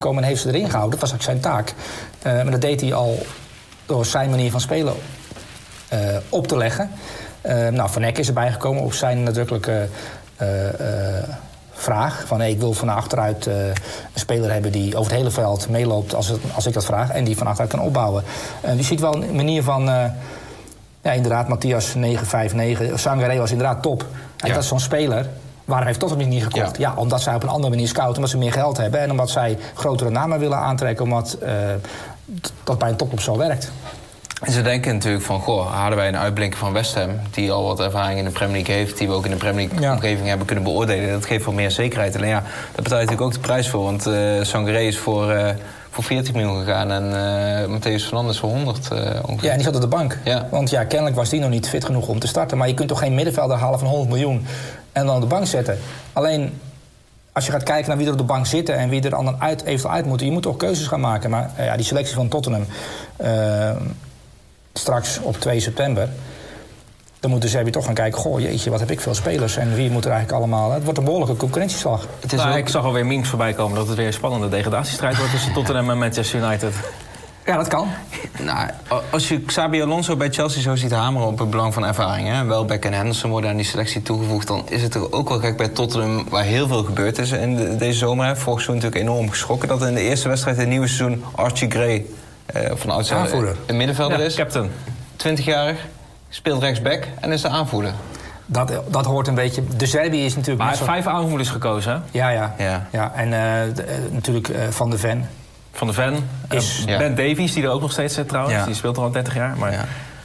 komen en heeft ze erin gehouden. Dat was eigenlijk zijn taak. Maar dat deed hij al door zijn manier van spelen op te leggen. Van Eck is erbij gekomen op zijn nadrukkelijke vraag. Van ik wil van achteruit een speler hebben die over het hele veld meeloopt als ik dat vraag. En die van achteruit kan opbouwen. Je ziet wel een manier van... inderdaad, Matthias 9-5-9. Sangaré was inderdaad top. En dat is zo'n speler... Waarom heeft Tottenham niet gekocht? Ja, omdat zij op een andere manier scouten, omdat ze meer geld hebben... en omdat zij grotere namen willen aantrekken... omdat dat bij een topclub zo werkt. En ze denken natuurlijk van... hadden wij een uitblinker van West Ham... die al wat ervaring in de Premier League heeft... die we ook in de Premier League-omgeving hebben kunnen beoordelen... dat geeft wel meer zekerheid. Alleen daar betaalt je natuurlijk ook de prijs voor. Want Sangaré is voor 40 miljoen gegaan... en Matheus Fernandes voor 100 ongeveer. Ja, en die zat op de bank. Ja. Want kennelijk was die nog niet fit genoeg om te starten. Maar je kunt toch geen middenvelder halen van 100 miljoen... en dan op de bank zetten. Alleen, als je gaat kijken naar wie er op de bank zitten... en wie er dan eventueel uit moeten... je moet toch keuzes gaan maken. Maar die selectie van Tottenham... straks op 2 september... dan moeten ze toch gaan kijken... jeetje, wat heb ik veel spelers... en wie moet er eigenlijk allemaal... Het wordt een behoorlijke concurrentieslag. Ik zag alweer memes voorbij komen... dat het weer een spannende degradatiestrijd wordt... tussen Tottenham en Manchester United. Ja, dat kan. Als je Xabi Alonso bij Chelsea zo ziet hameren op het belang van ervaring... hè, Welbeck en Henderson worden aan die selectie toegevoegd... dan is het er ook wel gek bij Tottenham... waar heel veel gebeurd is in deze zomer. Vorig seizoen natuurlijk enorm geschrokken... dat in de eerste wedstrijd in het nieuwe seizoen Archie Gray... van oudsher een middenvelder is. Captain. 20-jarig, speelt rechtsback en is de aanvoerder. Dat hoort een beetje... De Serbië is natuurlijk... Maar hij heeft 5 aanvoerders gekozen, hè? Ja. En natuurlijk Van de Ven... Van de Ven. Ben Davies, die er ook nog steeds zit trouwens. Ja. Die speelt al 30 jaar. Maar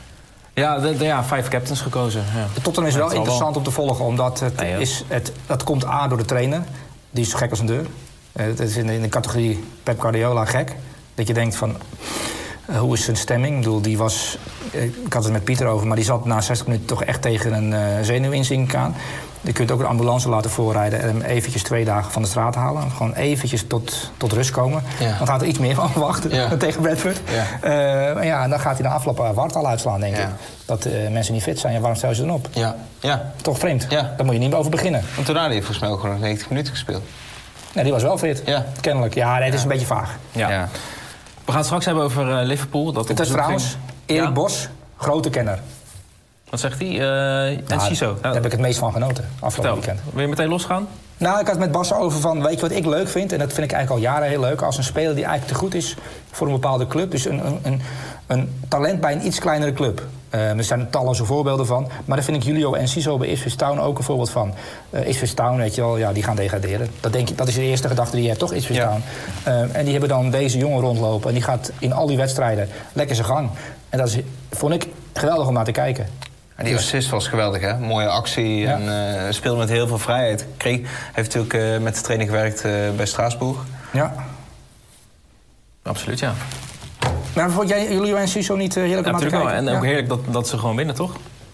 5 captains gekozen. Ja. De Tottenham is wel interessant om te volgen. Omdat dat komt door de trainer. Die is gek als een deur. Het is in de categorie Pep Guardiola gek. Dat je denkt van... hoe is zijn stemming? Ik bedoel, die was... Ik had het met Pieter over, maar die zat na 60 minuten toch echt tegen een zenuwinzinking aan. Je kunt ook een ambulance laten voorrijden en hem eventjes 2 dagen van de straat halen. Gewoon eventjes tot rust komen. Ja. Want hij had er iets meer van verwacht tegen Bradford. Ja. En dan gaat hij na afloop Wartal uitslaan, denk ik. Dat mensen niet fit zijn. Ja, waarom stel je ze dan op? Ja. Toch vreemd. Ja. Daar moet je niet over beginnen. Want Tonali heeft volgens mij ook gewoon 90 minuten gespeeld. Nee, die was wel fit. Ja. Kennelijk. Ja, het is een beetje vaag. Ja. We gaan het straks hebben over Liverpool. Het is trouwens Erik Bos, grote kenner. Wat zegt hij? En Ciso? Daar heb ik het meest van genoten afgelopen weekend. Wil je meteen losgaan? Ik had het met Bas over van, weet je wat ik leuk vind? En dat vind ik eigenlijk al jaren heel leuk. Als een speler die eigenlijk te goed is voor een bepaalde club. Dus een talent bij een iets kleinere club. Er zijn talloze voorbeelden van. Maar daar vind ik Julio en Ciso bij Ipswich Town ook een voorbeeld van. Ipswich Town, weet je wel, die gaan degraderen. Dat is de eerste gedachte die je hebt, toch? Ipswich Town. En die hebben dan deze jongen rondlopen. En die gaat in al die wedstrijden lekker zijn gang. En vond ik geweldig om naar te kijken. En die assist was geweldig, hè? Mooie actie. Ja. En speelde met heel veel vrijheid. Heeft natuurlijk met de training gewerkt bij Straatsburg. Ja. Absoluut, ja. Maar vond jij Julio en Ciso niet heerlijk om naar te kijken? En ook heerlijk dat ze gewoon winnen, toch?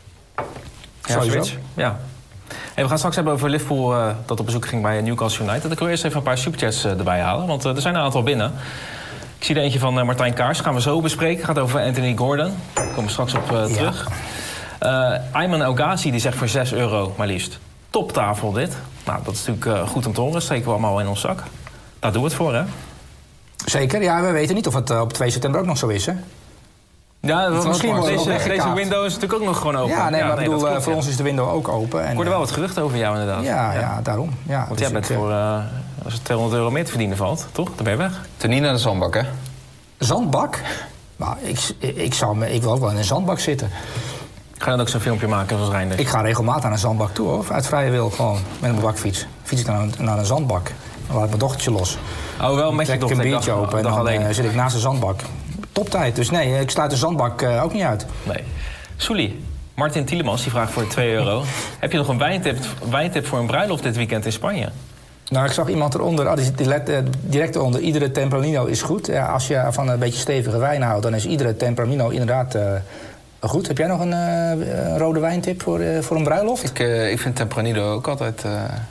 Sowieso. Ja. We gaan straks hebben over Liverpool dat op bezoek ging bij Newcastle United. Dan kunnen we eerst even een paar superchats erbij halen, want er zijn een aantal binnen. Ik zie er eentje van Martijn Kaars, gaan we zo bespreken. Gaat over Anthony Gordon. Daar komen we straks op terug. Ayman El Ghazi die zegt voor €6 maar liefst. Toptafel dit. Nou, dat is natuurlijk goed om te horen. Steken we allemaal in ons zak. Daar doen we het voor, hè? Zeker, ja. We weten niet of het op 2 september ook nog zo is, hè? Ja, deze window is natuurlijk ook nog gewoon open. Ja, maar ik bedoel, voor ons is de window ook open. Ik hoorde wel wat geruchten over jou, inderdaad. Ja, daarom. Ja, want jij bent voor, als er €200 meer te verdienen valt, toch? Dan ben je weg. Toen niet naar de zandbak, hè? Zandbak? Nou, ik wil ook wel in een zandbak zitten. Ga je dan ook zo'n filmpje maken als Reinder? Ik ga regelmatig naar een zandbak toe, hoor. Uit vrije wil, gewoon met een bakfiets. Fiets ik naar een zandbak. Dan laat ik mijn dochtertje los. Oh, wel met je dochter? Ik een biertje open en dan zit ik naast de zandbak. Toptijd, dus nee, ik sluit de zandbak ook niet uit. Nee. Soelie, Martin Tielemans, die vraagt voor €2. Heb je nog een wijntip voor een bruiloft dit weekend in Spanje? Nou, ik zag iemand eronder, direct eronder, iedere Tempranillo is goed. Ja, als je van een beetje stevige wijn houdt, dan is iedere Tempranillo inderdaad goed. Heb jij nog een rode wijntip voor een bruiloft? Ik vind Tempranillo ook altijd,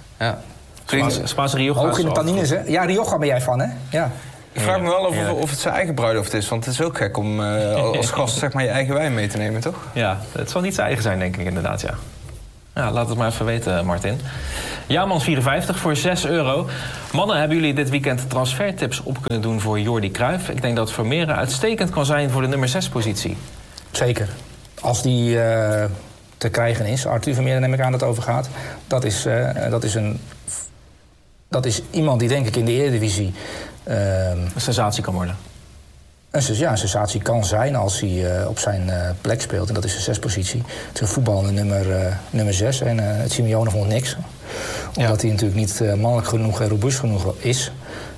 Spaanse Rioja. Hoog in de tannines, hè? Ja, Rioja ben jij van, hè? Ja. Ik vraag me wel of het zijn eigen bruiloft is. Want het is ook gek om als gast zeg maar je eigen wijn mee te nemen, toch? Ja, het zal niet zijn eigen zijn, denk ik inderdaad, ja. Ja, laat het maar even weten, Martin. Jaamans54 voor €6. Mannen, hebben jullie dit weekend transfertips op kunnen doen voor Jordi Cruijff? Ik denk dat Vermeeren uitstekend kan zijn voor de nummer 6-positie. Zeker. Als die te krijgen is, Arthur Vermeeren neem ik aan dat het over gaat. Dat is iemand die denk ik in de Eredivisie... een sensatie kan worden. Een sensatie kan zijn als hij op zijn plek speelt. En dat is de 6-positie. Het is een voetballende nummer 6. En het Simeone vond niks. Omdat hij natuurlijk niet mannelijk genoeg en robuust genoeg is.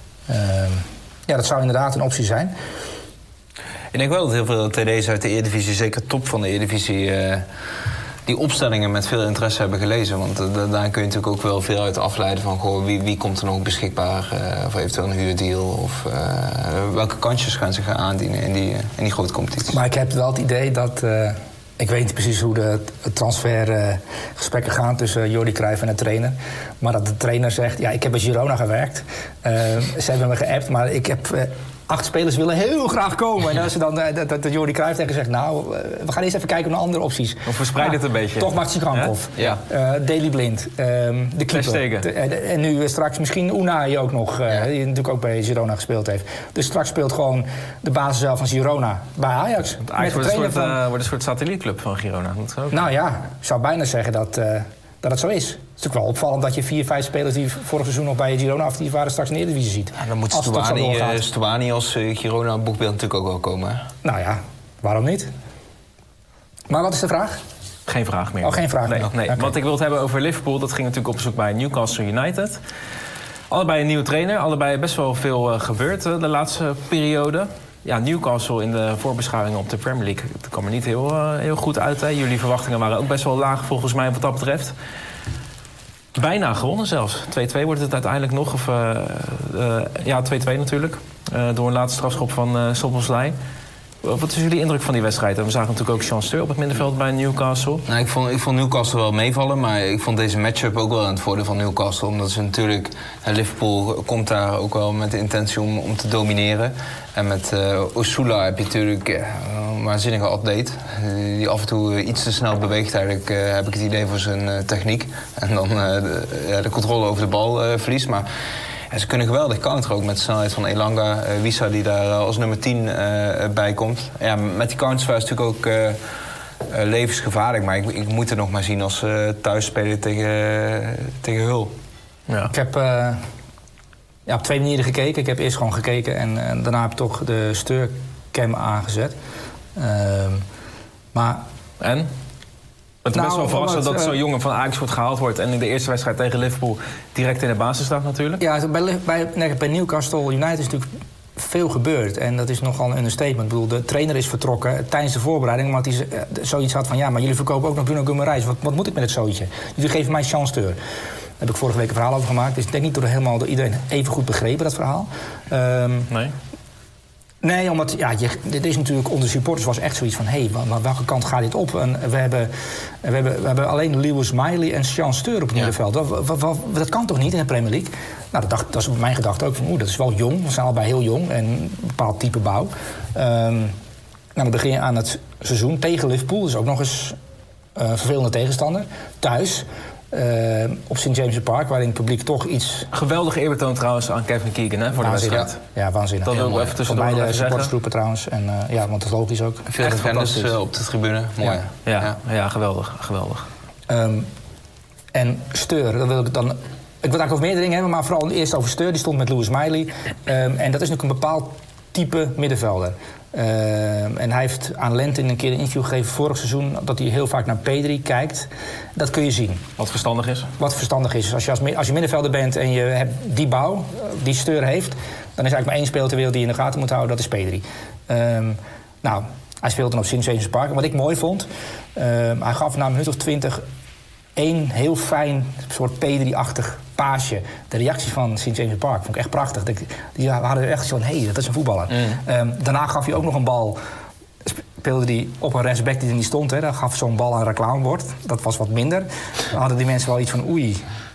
Dat zou inderdaad een optie zijn. Ik denk wel dat heel veel TD's uit de Eredivisie, zeker top van de Eredivisie... die opstellingen met veel interesse hebben gelezen. Want daar kun je natuurlijk ook wel veel uit afleiden van... Goh, wie komt er nog beschikbaar voor eventueel een huurdeal... of welke kansjes gaan ze gaan aandienen in die grote competitie. Maar ik heb wel het idee dat... ik weet niet precies hoe de transfergesprekken gaan tussen Jordi Cruijff en de trainer. Maar dat de trainer zegt, ja, ik heb bij Girona gewerkt. Ze hebben me geappt, maar ik heb... 8 spelers willen heel graag komen. En als ze dan dat Jordi Cruijff tegen zegt... nou, we gaan eerst even kijken naar andere opties. Of verspreid het een beetje. Toch Maxi Krankhoff. Ja? Daley Blind. De keeper. En nu straks misschien Unai ook nog. Die natuurlijk ook bij Girona gespeeld heeft. Dus straks speelt gewoon de basis zelf van Girona bij Ajax. Ajax wordt een soort satellietclub van Girona. Dat ook. Nou ja, ik zou bijna zeggen dat het zo is. Het is natuurlijk wel opvallend dat je 4, 5 spelers die vorig seizoen nog bij Girona actief waren straks in de Eredivisie ziet. Ja, dan moet Stuani als Girona boekbeeld natuurlijk ook wel komen. Hè? Nou ja, waarom niet? Maar wat is de vraag? Geen vraag meer. Oh, geen vraag meer. Nee. Okay. Want ik wil het hebben over Liverpool. Dat ging natuurlijk op bezoek bij Newcastle United. Allebei een nieuwe trainer. Allebei best wel veel gebeurd de laatste periode. Ja, Newcastle in de voorbeschouwingen op de Premier League. Dat kwam er niet heel goed uit. Hè. Jullie verwachtingen waren ook best wel laag volgens mij wat dat betreft. Bijna gewonnen zelfs. 2-2 wordt het uiteindelijk nog. 2-2 natuurlijk. Door een laatste strafschop van Szoboszlai. Wat is jullie indruk van die wedstrijd? En we zagen natuurlijk ook Jean Steur op het middenveld bij Newcastle. Nou, ik vond Newcastle wel meevallen, maar ik vond deze matchup ook wel in het voordeel van Newcastle. Omdat ze natuurlijk... Liverpool komt daar ook wel met de intentie om te domineren. En met Osula heb je natuurlijk een waanzinnige atleet. Die af en toe iets te snel beweegt eigenlijk, heb ik het idee, voor zijn techniek. En dan de controle over de bal verliest. Maar ja, ze kunnen geweldig counteren, ook met de snelheid van Elanga. Wissa die daar als nummer 10 bij komt. Ja, met die counters was natuurlijk ook levensgevaarlijk. Maar ik moet het nog maar zien als thuis spelen tegen Hull. Ja. Ik heb op 2 manieren gekeken. Ik heb eerst gewoon gekeken en daarna heb ik toch de Steurcam aangezet. En? Het is best wel verrassend dat zo'n jongen van Ajax gehaald wordt... en in de eerste wedstrijd tegen Liverpool direct in de basis staat natuurlijk. Ja, bij Newcastle United is natuurlijk veel gebeurd. En dat is nogal een understatement. Ik bedoel, de trainer is vertrokken tijdens de voorbereiding... omdat hij zoiets had van... ja, maar jullie verkopen ook nog Bruno Guimaraes. Wat moet ik met het zootje? Jullie geven mij Jean Steur. Daar heb ik vorige week een verhaal over gemaakt. Dus ik denk niet dat helemaal door iedereen even goed begrepen, dat verhaal. Nee? Nee, omdat dit is natuurlijk onder de supporters was echt zoiets van... hé, welke kant gaat dit op? En we hebben alleen Lewis Miley en Jean Steur op het middenveld. Dat kan toch niet in de Premier League? Nou, dat is mijn gedachte ook van... dat is wel jong, we zijn allebei heel jong en een bepaald type bouw. Dan begin je aan het seizoen tegen Liverpool. Dat is ook nog eens een vervelende tegenstander. Thuis... op St. James' Park, waarin het publiek toch iets... Geweldige eerbetoon trouwens aan Kevin Keegan, hè, voor de wedstrijd. Ja, waanzinnig. Dat wil ik even tussendoor van beide supportersgroepen trouwens. En want dat is logisch ook. Veel defenders op de tribune. Mooi. Ja, geweldig. En Steur, dat wil ik dan... Ik wil eigenlijk over meerdere dingen hebben, maar vooral eerst over Steur. Die stond met Lewis Miley. En dat is natuurlijk een bepaald type middenvelder. En hij heeft aan Lentin een keer een interview gegeven vorig seizoen... dat hij heel vaak naar Pedri kijkt. Dat kun je zien. Wat verstandig is? Wat verstandig is. Als je middenvelder bent en je hebt die bouw, die Steur heeft... dan is eigenlijk maar één speler ter wereld die je in de gaten moet houden. Dat is Pedri. Hij speelt dan op St. James' Park. En wat ik mooi vond... hij gaf na een minuut of 20... één heel fijn soort Pedri-achtig paasje. De reactie van St. James' Park vond ik echt prachtig. Die hadden echt zo van, hé, dat is een voetballer. Daarna gaf hij ook nog een bal... speelde hij op een rechtsback die er niet stond. Hè. Dan gaf zo'n bal een reclamebord. Dat was wat minder. Dan hadden die mensen wel iets van, oei,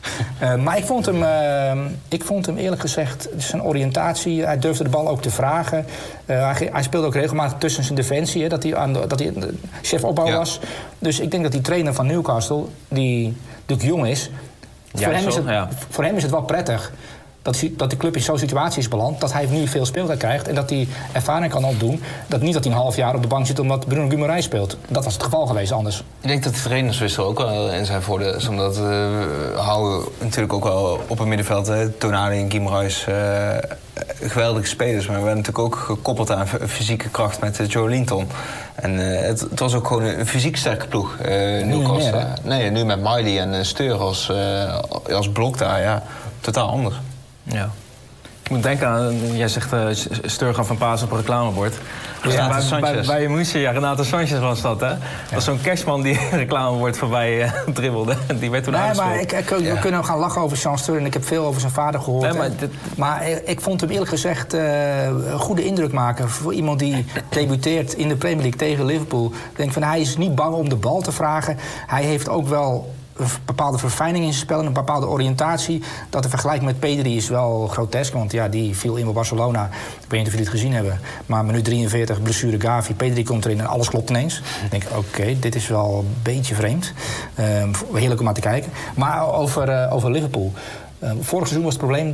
Maar ik vond hem eerlijk gezegd, zijn oriëntatie, hij durfde de bal ook te vragen. Hij speelde ook regelmatig tussen zijn defensie, hè, dat hij chef opbouw was. Dus ik denk dat die trainer van Newcastle, die natuurlijk jong is, voor hem is het wel prettig dat de club in zo'n situatie is beland, dat hij nu veel speeltijd krijgt en dat hij ervaring kan opdoen. Niet dat hij een half jaar op de bank zit omdat Bruno Guimaraes speelt. Dat was het geval geweest anders. Ik denk dat de trainerswissel ook wel in zijn voordeel is. Omdat we houden natuurlijk ook wel op het middenveld. Tonali en Guimaraes geweldige spelers. Maar we werden natuurlijk ook gekoppeld aan fysieke kracht met Joe Linton. En het was ook gewoon een fysiek sterke ploeg. Nu met Miley en Steur als blok daar. Ja, totaal anders. Ja. Ik moet denken aan, jij zegt Steur gaf een paas op een reclamebord. Bij München, Renato Sanchez was dat, hè? Dat was zo'n cashman die een reclamebord voorbij dribbelde. Die werd toen aangespeeld. We kunnen gaan lachen over Jean Steur en ik heb veel over zijn vader gehoord. Nee, maar ik vond hem eerlijk gezegd een goede indruk maken voor iemand die debuteert in de Premier League tegen Liverpool. Ik denk van, hij is niet bang om de bal te vragen. Hij heeft ook wel een bepaalde verfijning in zijn spel en een bepaalde oriëntatie. Dat de vergelijking met Pedri is wel grotesk, want ja, die viel in bij Barcelona. Ik weet niet of jullie het gezien hebben. Maar minuut 43, blessure Gavi. Pedri komt erin en alles klopt ineens. Ik denk, oké, dit is wel een beetje vreemd. Heerlijk om naar te kijken. Maar over Liverpool. Vorig seizoen was het probleem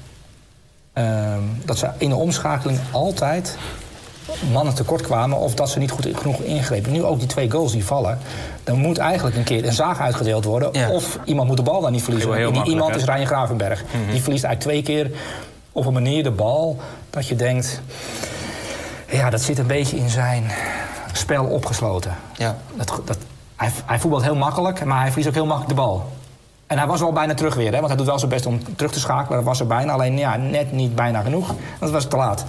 dat ze in de omschakeling altijd mannen tekort kwamen of dat ze niet goed genoeg ingrepen. Nu ook die 2 goals die vallen. Dan moet eigenlijk een keer een zaag uitgedeeld worden. Ja. Of iemand moet de bal dan niet verliezen. Iemand is Ryan Gravenberg. Mm-hmm. Die verliest eigenlijk 2 keer op een manier de bal dat je denkt, ja, dat zit een beetje in zijn spel opgesloten. Ja. Hij voetbalt heel makkelijk, maar hij verliest ook heel makkelijk de bal. En hij was wel bijna terug weer, hè, want hij doet wel zijn best om terug te schakelen. Dat was er bijna, alleen ja, net niet bijna genoeg. Dat was te laat.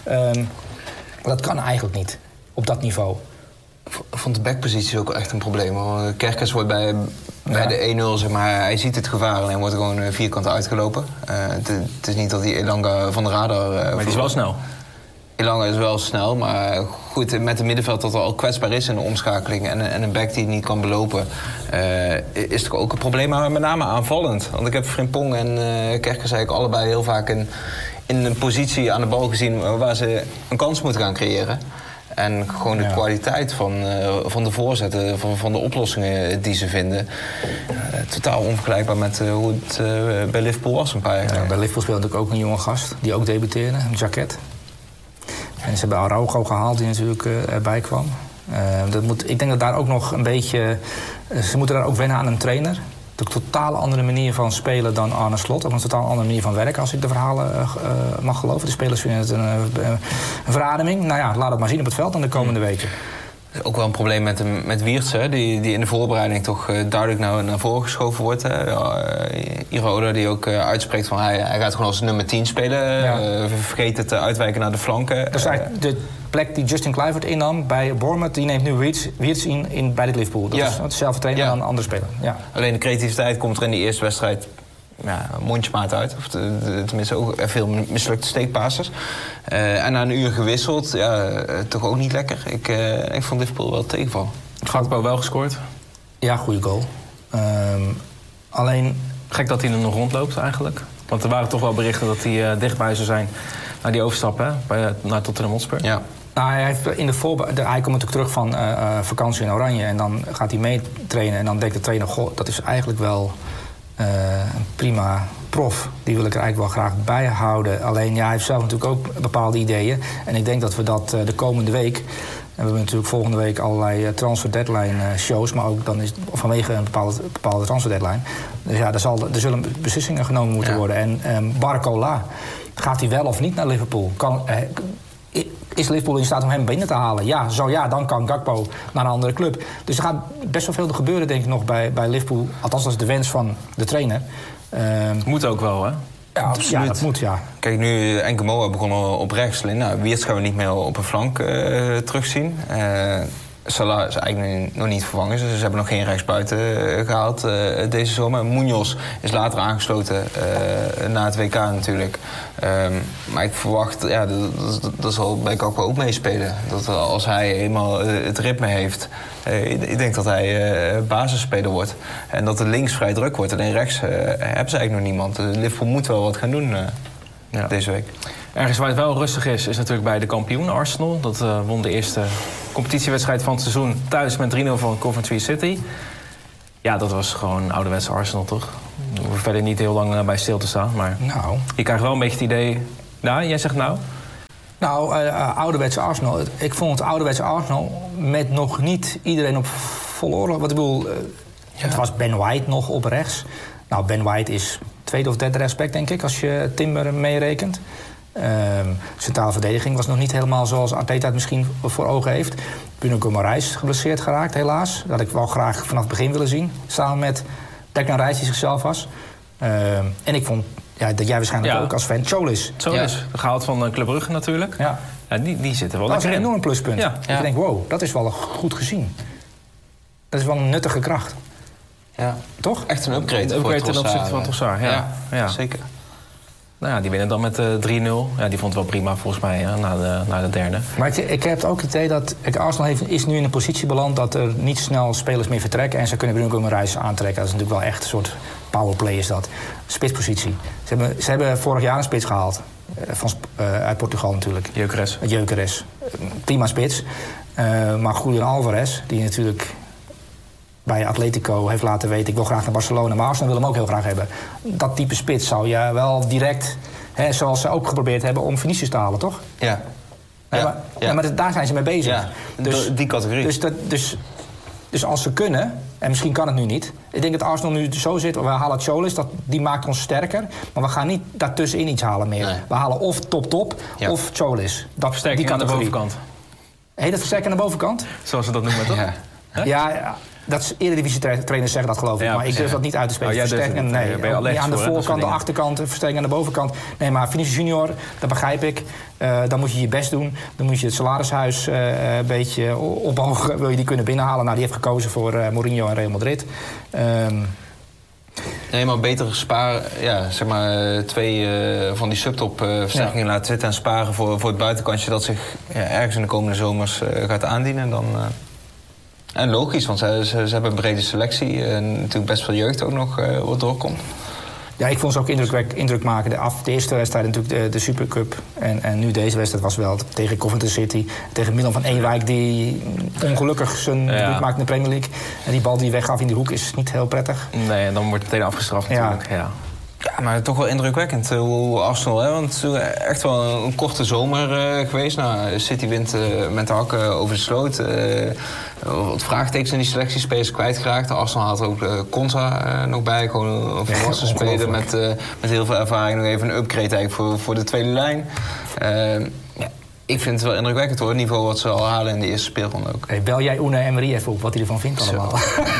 Dat kan eigenlijk niet, op dat niveau. Ik vond de backpositie ook echt een probleem. Kerkers wordt bij de 1-0, zeg maar, hij ziet het gevaar en wordt gewoon vierkant uitgelopen. Het is niet dat hij Elanga van de radar... maar die is wel snel. Elanga is wel snel, maar goed, met het middenveld dat er al kwetsbaar is in de omschakeling en een back die het niet kan belopen, is toch ook een probleem, maar met name aanvallend. Want ik heb Frimpong en Kerkers eigenlijk allebei heel vaak in een positie aan de bal gezien waar ze een kans moeten gaan creëren. En gewoon de kwaliteit van de voorzetten, van de oplossingen die ze vinden, totaal onvergelijkbaar met hoe het bij Liverpool was een paar jaar geleden. Bij Liverpool speelde natuurlijk ook een jonge gast die ook debuteerde, Jacquet. En ze hebben Araujo gehaald die natuurlijk erbij kwam. Ik denk dat daar ook nog een beetje, ze moeten daar ook wennen aan een trainer. Een totaal andere manier van spelen dan Arne Slot. Ook een totaal andere manier van werken, als ik de verhalen mag geloven. De spelers vinden het een verademing. Nou ja, laat het maar zien op het veld dan de komende weken. Er is ook wel een probleem met Wiertz, die in de voorbereiding toch duidelijk naar voren geschoven wordt. Iroda die ook uitspreekt van hij gaat gewoon als nummer 10 spelen. Ja. Vergeet het uitwijken naar de flanken. Dus de plek die Justin Kluivert innam bij Bournemouth, die neemt nu Wiertz in bij dit Liverpool. Dat is hetzelfde trainer dan een andere speler. Ja. Alleen de creativiteit komt er in die eerste wedstrijd mondjesmaat uit. Of tenminste ook veel mislukte steekpasses. En na een uur gewisseld, toch ook niet lekker. Ik vond Liverpool wel tegenvallen. Gakpo wel gescoord? Ja, goede goal. Alleen gek dat hij er nog rondloopt eigenlijk. Want er waren toch wel berichten dat hij dichtbij zou zijn naar die overstap, hè? Naar Tottenham Hotspur. Ja. Nou, hij komt natuurlijk terug van vakantie in Oranje en dan gaat hij meetrainen en dan denkt de trainer, goh, dat is eigenlijk wel een prima prof. Die wil ik er eigenlijk wel graag bij houden. Alleen hij heeft zelf natuurlijk ook bepaalde ideeën. En ik denk dat we dat de komende week, en we hebben natuurlijk volgende week allerlei transfer deadline shows, maar ook dan is vanwege een bepaalde transfer deadline. Dus ja, er zullen beslissingen genomen moeten worden. En Barcola, gaat hij wel of niet naar Liverpool? Is Liverpool in staat om hem binnen te halen? Ja, dan kan Gakpo naar een andere club. Dus er gaat best wel veel gebeuren, denk ik, nog bij Liverpool. Althans, dat is de wens van de trainer. Moet ook wel, hè? Ja, absoluut. Ja, dat moet, ja. Kijk, nu Enkemoa begonnen op rechts. Nou, Wiertz gaan we niet meer op een flank terugzien. Salah is eigenlijk nog niet vervangen. Dus ze hebben nog geen rechtsbuiten gehaald deze zomer. Munoz is later aangesloten na het WK natuurlijk. Maar ik verwacht, dat zal Bergkamp ook meespelen. Dat als hij eenmaal het ritme heeft... ik denk dat hij basisspeler wordt. En dat er links vrij druk wordt. Alleen rechts hebben ze eigenlijk nog niemand. Liverpool moet wel wat gaan doen deze week. Ergens waar het wel rustig is natuurlijk bij de kampioen Arsenal. Dat won de eerste competitiewedstrijd van het seizoen thuis met 3-0 van Coventry City. Ja, dat was gewoon ouderwetse Arsenal, toch? We hoeven verder niet heel lang bij stil te staan, maar... Nou. Je krijgt wel een beetje het idee... Nou, jij zegt nou? Nou, ouderwetse Arsenal. Ik vond het ouderwetse Arsenal met nog niet iedereen op volle oorlog. Wat ik bedoel, het was Ben White nog op rechts. Nou, Ben White is tweede of derde rechtsback, denk ik, als je Timber meerekent. Centrale verdediging was nog niet helemaal zoals Arteta het misschien voor ogen heeft. Bruno Guimaraes geblesseerd geraakt, helaas. Dat had ik wel graag vanaf het begin willen zien. Samen met Declan Rice, die zichzelf was. En ik vond, dat jij waarschijnlijk ook als fan, Cholis. Gehaald van Club Brugge natuurlijk. Ja. Die zitten wel. Dat is een enorm pluspunt. Ja. Ik denk, wow, dat is wel goed gezien. Dat is wel een nuttige kracht. Ja. Toch? Echt een upgrade ten opzichte van Trossard. Ja, zeker. Nou ja, die winnen dan met 3-0. Ja, die vond het wel prima volgens mij na de derde. Maar ik heb ook het idee dat Arsenal is nu in een positie beland dat er niet snel spelers meer vertrekken en ze kunnen Bruno Guimaraes aantrekken. Dat is natuurlijk wel echt een soort powerplay is dat. Spitspositie. Ze hebben vorig jaar een spits gehaald. Uit Portugal natuurlijk. Gyökeres. Prima spits. Maar Julian Alvarez, die natuurlijk bij Atletico heeft laten weten... ik wil graag naar Barcelona, maar Arsenal wil hem ook heel graag hebben. Dat type spits zou je wel direct... zoals ze ook geprobeerd hebben om Vinicius te halen, toch? Ja. Maar daar zijn ze mee bezig. Ja, dus, die categorie. Dus als ze kunnen, en misschien kan het nu niet... ik denk dat Arsenal nu zo zit, we halen Cholis, die maakt ons sterker... maar we gaan niet daartussenin iets halen meer. Nee. We halen of top of Cholis. Versterking aan de bovenkant. Heet dat versterking aan de bovenkant? Zoals ze dat noemen, toch? Ja, dat is Eredivisie-trainers zeggen dat, geloof ik. Maar ik durf dat niet uit te spelen. Versterking, niet aan de voorkant, de achterkant, versterking aan de bovenkant. Nee, maar Vinicius Junior, dat begrijp ik. Dan moet je je best doen. Dan moet je het salarishuis een beetje ophogen. Wil je die kunnen binnenhalen? Nou, die heeft gekozen voor Mourinho en Real Madrid. Nee, maar beter sparen. Ja, zeg maar 2 van die subtop versterkingen laten zitten en sparen voor het buitenkantje dat zich ergens in de komende zomers gaat aandienen. Dan... En logisch, want ze hebben een brede selectie en natuurlijk best veel jeugd ook nog wat doorkomt. Ja, ik vond ze ook indruk maken. De eerste wedstrijd natuurlijk de Supercup. En nu deze wedstrijd was wel tegen Coventry City. Tegen Milan van Ewijk die ongelukkig zijn debuut maakt in de Premier League. En die bal die weggaf in die hoek is niet heel prettig. Nee, en dan wordt het meteen afgestraft natuurlijk. Ja, maar toch wel indrukwekkend hoe Arsenal, hè? Want het is echt wel een korte zomer geweest. Nou, City wint met de hakken over de sloot. Wat vraagtekens in die selectiespelers kwijtgeraakt. Arsenal had ook Konsa nog bij. Gewoon een volwassen speler met heel veel ervaring. Nog even een upgrade eigenlijk voor de tweede lijn. Ik vind het wel indrukwekkend hoor, het niveau wat ze al halen in de eerste speelronde ook. Hey, bel jij Unai Emery even op wat hij ervan vindt allemaal.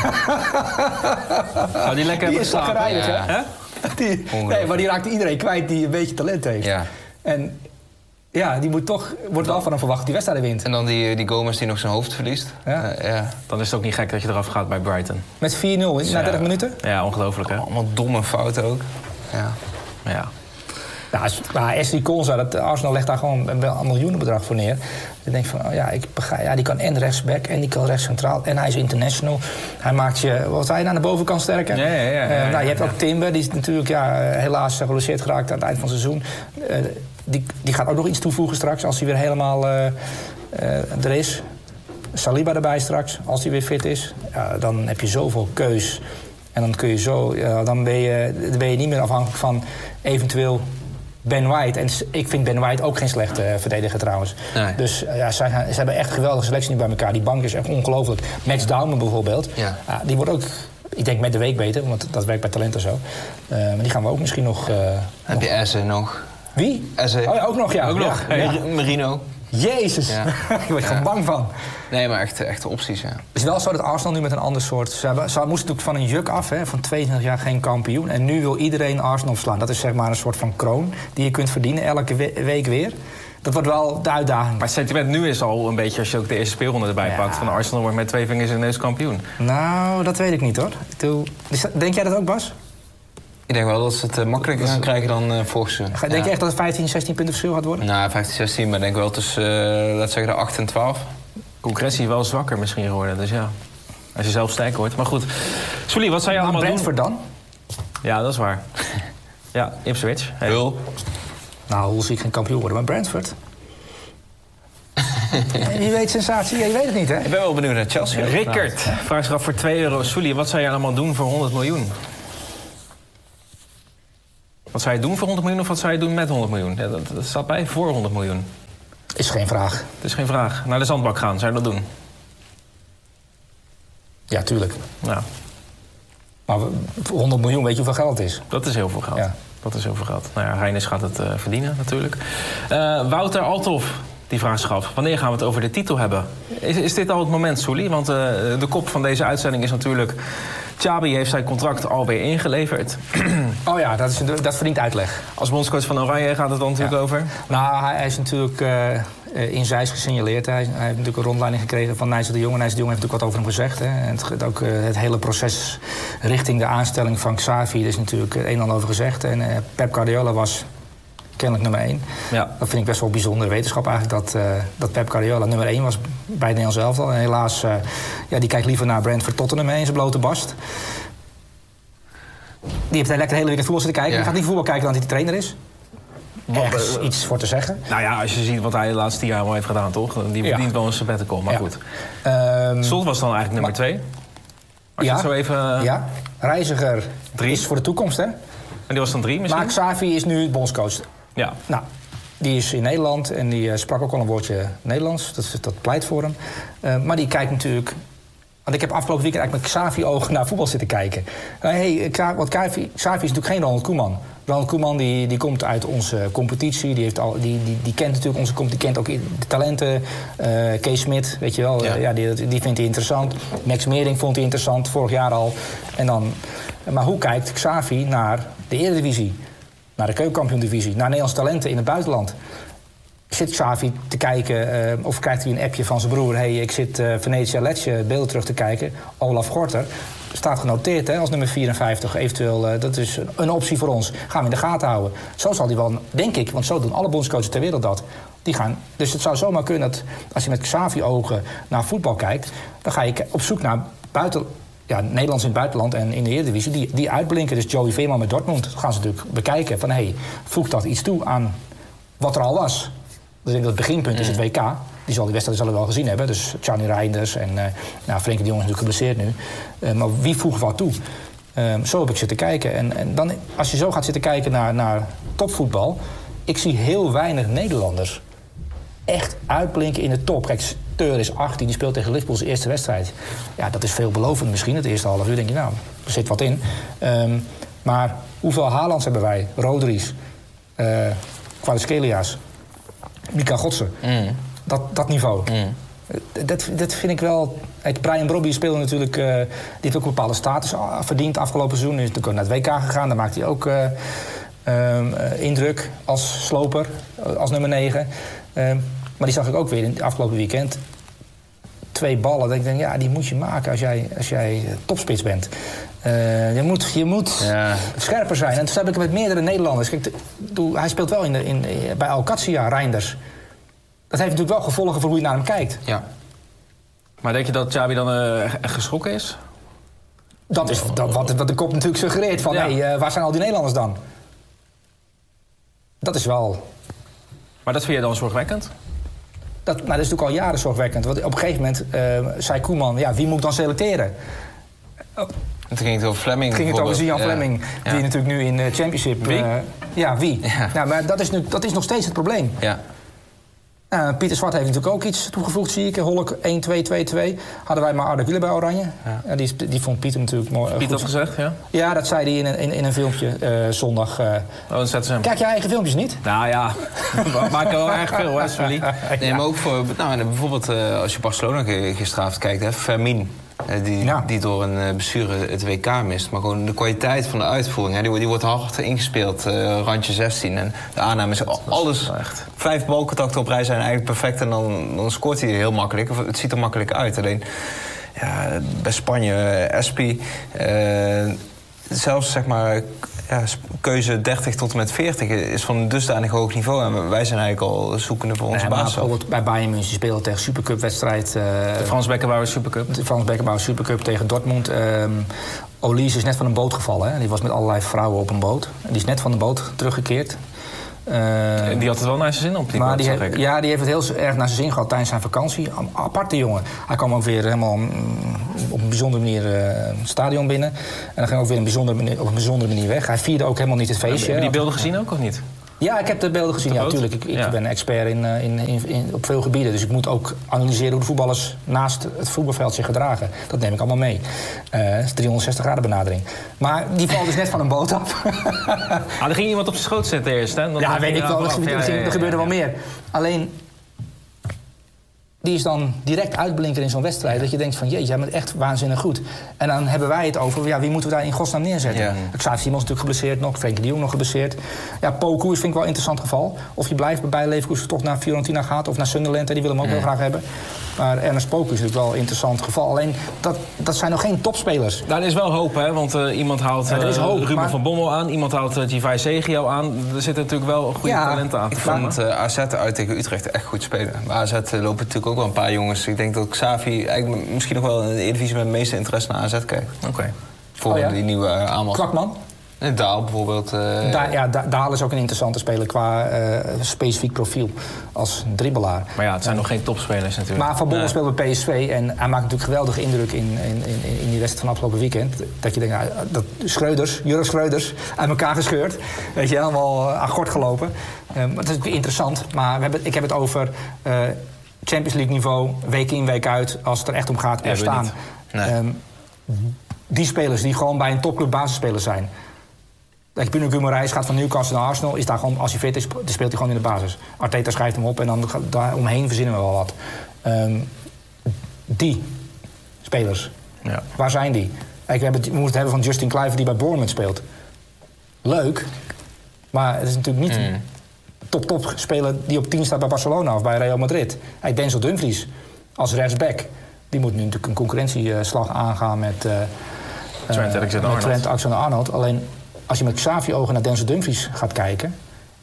Nou, die lekker hebben geslapen. Hè? Maar die raakt iedereen kwijt die een beetje talent heeft. Ja. En die wordt wel van hem verwacht dat die wedstrijden wint. En dan die Gomez die nog zijn hoofd verliest. Ja. Dan is het ook niet gek dat je eraf gaat bij Brighton. Met 4-0 na 30 minuten? Ja, ongelooflijk hè. Allemaal domme fouten ook. Ja. Nou, Ashley Konsa, Arsenal legt daar gewoon een miljoenenbedrag voor neer. Je denkt van, die kan en rechtsback en die kan rechtscentraal. En hij is international. Hij maakt je, wat zei je, aan de bovenkant sterker. Ja. Je hebt ook Timber, die is natuurlijk helaas geblesseerd geraakt aan het eind van het seizoen. Die gaat ook nog iets toevoegen straks, als hij weer helemaal er is. Saliba erbij straks, als hij weer fit is. Dan heb je zoveel keus. En dan kun je dan ben je niet meer afhankelijk van eventueel Ben White. En ik vind Ben White ook geen slechte verdediger trouwens. Nee. Dus ze hebben echt een geweldige selectie nu bij elkaar. Die bank is echt ongelooflijk. Max Dauman bijvoorbeeld. Ja. Die wordt ook, ik denk met de week beter, want dat werkt bij talenten zo. Maar die gaan we ook misschien nog... Heb je Eze nog? Wie? Eze. Oh ja, ook nog, ja. Ook nog. Ja. Marino. Jezus, ik word er gewoon bang van. Nee, maar echt opties, ja. Het is wel zo dat Arsenal nu met een ander soort... Ze moesten natuurlijk van een juk af, van 22 jaar geen kampioen. En nu wil iedereen Arsenal slaan. Dat is zeg maar een soort van kroon die je kunt verdienen elke week weer. dat wordt wel de uitdaging. Maar het sentiment nu is al een beetje, als je ook de eerste speelronde erbij pakt... van Arsenal wordt met 2 vingers in de neus kampioen. Nou, dat weet ik niet, hoor. Denk jij dat ook, Bas? Ik denk wel dat ze het makkelijker gaan krijgen dan vorig seizoen. Denk je echt dat het 15, 16 punten verschil gaat worden? Nou, 15, 16, maar ik denk wel tussen, laten zeggen, de 8 en 12. Concurrentie wel zwakker misschien geworden, dus ja. Als je zelf sterker wordt. Maar goed. Sully, wat zou je allemaal doen? Brentford dan? Ja, dat is waar. Ja, Ipswich. Hey. Hull. Nou, Hull zie ik geen kampioen worden, maar Brentford. Wie weet sensatie? Ja, je weet het niet, hè? Ik ben wel benieuwd naar Chelsea. Rickert, vraag zich af voor €2. Sully, wat zou je allemaal doen voor 100 miljoen? Wat zou je doen voor 100 miljoen of wat zou je doen met 100 miljoen? Ja, dat staat bij voor 100 miljoen. Is geen vraag. Het is geen vraag. Naar de zandbak gaan, zou je dat doen? Ja, tuurlijk. Nou, Maar voor 100 miljoen, weet je hoeveel geld het is? dat is heel veel geld. Ja. Dat is heel veel geld. Nou ja, Reijnes gaat het verdienen natuurlijk. Wouter Althoff, die vraagt zich af. Wanneer gaan we het over de titel hebben? Is dit al het moment, Sully? Want de kop van deze uitzending is natuurlijk... Xabi heeft zijn contract alweer ingeleverd. Oh ja, dat verdient uitleg. Als bondscoach van Oranje gaat het dan natuurlijk over? Nou, hij is natuurlijk in Zeist gesignaleerd. Hij heeft natuurlijk een rondleiding gekregen van Nigel de Jong. En Nigel de Jong heeft natuurlijk wat over hem gezegd. Hè. En ook het hele proces richting de aanstelling van Xavi... er is natuurlijk een en ander over gezegd. En Pep Guardiola was kennelijk nummer 1. Ja. Dat vind ik best wel bijzondere wetenschap eigenlijk... dat Pep Guardiola nummer 1 was bij het Nederlands elftal. En helaas, die kijkt liever naar Brentford Tottenham in zijn blote barst. Die heeft lekker de hele weekend voetbal zitten kijken. Die gaat niet voetbal kijken dan hij de trainer is. Ergens iets voor te zeggen. Nou ja, als je ziet wat hij de laatste 10 jaar al heeft gedaan, toch? Die verdient wel een sabbatical, maar goed. Slot was dan eigenlijk nummer 2. Als je het zo even... Ja, Reiziger 3 is voor de toekomst, hè? En die was dan 3 misschien? Maar Xavi is nu bondscoach. Ja. Nou, die is in Nederland en die sprak ook al een woordje Nederlands. Dat pleit voor hem. Maar die kijkt natuurlijk... Want ik heb afgelopen weekend eigenlijk met Xavi-ogen naar voetbal zitten kijken. Want Xavi is natuurlijk geen Ronald Koeman. Ronald Koeman die komt uit onze competitie. Die kent natuurlijk onze competitie. Die kent ook de talenten. Kees Smit, weet je wel. Ja. Die vindt hij interessant. Max Mering vond hij interessant, vorig jaar al. Maar hoe kijkt Xavi naar de Eredivisie? Naar de Keukenkampioen-divisie? Naar Nederlandse talenten in het buitenland? Zit Xavi te kijken, of krijgt hij een appje van zijn broer... hey, ik zit Venetia Lecce beelden terug te kijken. Olaf Gorter staat genoteerd als nummer 54. Eventueel, dat is een optie voor ons. Gaan we in de gaten houden. Zo zal hij wel, denk ik, want zo doen alle bondscoaches ter wereld dat. Dus het zou zomaar kunnen dat als je met Xavi-ogen naar voetbal kijkt... dan ga je op zoek naar Nederlands in het buitenland en in de Eredivisie... die uitblinken. Dus Joey Veerman met Dortmund, dat gaan ze natuurlijk bekijken. Van voegt dat iets toe aan wat er al was... Dus ik denk dat het beginpunt is het WK. Die wedstrijd zullen we wel gezien hebben. Dus Gianni Reinders en Frenkie de Jong is natuurlijk geblesseerd nu. Maar wie voegt wat toe? Zo heb ik zitten kijken. En dan, als je zo gaat zitten kijken naar topvoetbal... ik zie heel weinig Nederlanders echt uitblinken in de top. Kijk, Steur is 18, die speelt tegen Liverpool zijn eerste wedstrijd. Ja, dat is veelbelovend misschien. Het eerste half uur denk je, nou, er zit wat in. Maar hoeveel Haalands hebben wij? Rodri's, Kvaratskhelia, Mika Godsen. Dat niveau. Dat vind ik wel... Brian Brobby speelde natuurlijk... die heeft ook een bepaalde status verdiend afgelopen seizoen. Hij is natuurlijk naar het WK gegaan. Daar maakt hij ook indruk als sloper. Als nummer 9. Maar die zag ik ook weer in het afgelopen weekend. 2 ballen. Dat ik denk, die moet je maken als jij topspits bent. Je moet scherper zijn. En toen heb ik met meerdere Nederlanders. Kijk, hij speelt wel bij Alcatia, Reinders. Dat heeft natuurlijk wel gevolgen voor hoe je naar hem kijkt. Ja. Maar denk je dat Xabi dan geschrokken is? Dat is wat de kop natuurlijk suggereert. Van, waar zijn al die Nederlanders dan? Dat is wel... Maar dat vind je dan zorgwekkend? Dat is natuurlijk al jaren zorgwekkend. Want op een gegeven moment zei Koeman... wie moet ik dan selecteren? Toen ging het over Fleming. Het ging over Zian Fleming. Die natuurlijk nu in de Championship... Wie? Wie? Ja, maar dat is nog steeds het probleem. Ja. Pieter Zwart heeft natuurlijk ook iets toegevoegd, zie ik. Holk 1-2-2-2. Hadden wij maar Arda Güler bij Oranje. Ja. Die vond Pieter natuurlijk mooi. Pieter had gezegd, ja? Ja, dat zei hij in een filmpje zondag. Dan zetten ze hem. Kijk je eigen filmpjes niet? Nou ja, we maken wel erg veel, hè, Sully. Nee, maar ook voor... bijvoorbeeld als je Barcelona gisteravond kijkt, Fermin. Die door een blessure het WK mist. Maar gewoon de kwaliteit van de uitvoering. Hè, die wordt hard ingespeeld, randje 16. En de aanname is alles. 5 balcontacten op rij zijn eigenlijk perfect. En dan scoort hij heel makkelijk. Het ziet er makkelijk uit. Alleen bij Spanje, Espi... zelfs zeg maar... keuze 30 tot en met 40 is van een dusdanig hoog niveau. En wij zijn eigenlijk al zoekende voor onze basis. Bijvoorbeeld bij Bayern München spelen tegen Supercup-wedstrijd. De Frans Beckenbauer Supercup. De Frans Beckenbauer Supercup tegen Dortmund. Olise is net van een boot gevallen. Hè? Die was met allerlei vrouwen op een boot. Die is net van de boot teruggekeerd. Die had het wel naar zijn zin op die boot, zag ik. Ja, die heeft het heel erg naar zijn zin gehad tijdens zijn vakantie. Aparte jongen. Hij kwam ook weer helemaal op een bijzondere manier het stadion binnen. En dan ging hij ook weer op een bijzondere manier weg. Hij vierde ook helemaal niet het feestje. Heb je die beelden gezien ook, of niet? Ja, ik heb de beelden gezien. Ja, natuurlijk. Ik ben expert op veel gebieden. Dus ik moet ook analyseren hoe de voetballers naast het voetbalveld zich gedragen. Dat neem ik allemaal mee. Het is 360 graden benadering. Maar die valt dus net van een boot af. Er ging iemand op zijn schoot zitten eerst, hè? Ja, weet ik wel. Er gebeurde wel meer. Alleen... die is dan direct uitblinker in zo'n wedstrijd. Dat je denkt van, jeetje, jij bent echt waanzinnig goed. En dan hebben wij het over, wie moeten we daar in godsnaam neerzetten? Ja. Xavi Simons natuurlijk geblesseerd nog, Frenkie de Jong nog geblesseerd. Ja, Poku vind ik wel een interessant geval. Of je blijft bij Leverkusen toch naar Fiorentina gaat of naar Sunderland. Die willen hem ook heel graag hebben. Maar Ernest Poku is natuurlijk wel een interessant geval. Alleen, dat zijn nog geen topspelers. Daar is wel hoop, hè? Want iemand haalt Ruben van Bommel aan. Iemand haalt Givai Zegio aan. Er zitten natuurlijk wel goede talenten aan. Ik vond AZ uit tegen Utrecht echt goed spelen. Maar AZ lopen natuurlijk ook wel een paar jongens. Ik denk dat Xavi eigenlijk misschien nog wel in de Eredivisie met de meeste interesse naar AZ kijkt. Oké. Voor die nieuwe aanwas. Kwakman? Daal bijvoorbeeld. Daal is ook een interessante speler qua specifiek profiel als dribbelaar. Maar ja, het zijn nog geen topspelers natuurlijk. Maar Van Bommel speelt bij PSV en hij maakt natuurlijk geweldige indruk in die wedstrijd van afgelopen weekend. Dat je denkt, dat Jurgen Schreuders, uit elkaar gescheurd. Weet je, helemaal akkoord gelopen. Het is interessant, maar ik heb het over Champions League niveau, week in, week uit. Als het er echt om gaat, er staan. Nee. Die spelers die gewoon bij een topclub basisspeler zijn. Bruno Guimaraes gaat van Newcastle naar Arsenal. Is daar gewoon, als hij fit is, speelt hij gewoon in de basis. Arteta schrijft hem op en dan daar omheen verzinnen we wel wat. Die spelers, waar zijn die? We moeten het hebben van Justin Kluivert die bij Bournemouth speelt. Leuk, maar het is natuurlijk niet top speler die op 10 staat bij Barcelona of bij Real Madrid. Denzel Dumfries als rechtsback. Die moet nu natuurlijk een concurrentieslag aangaan met Trent Alexander-Arnold. Alleen als je met Xavi-ogen naar Denzel Dumfries gaat kijken...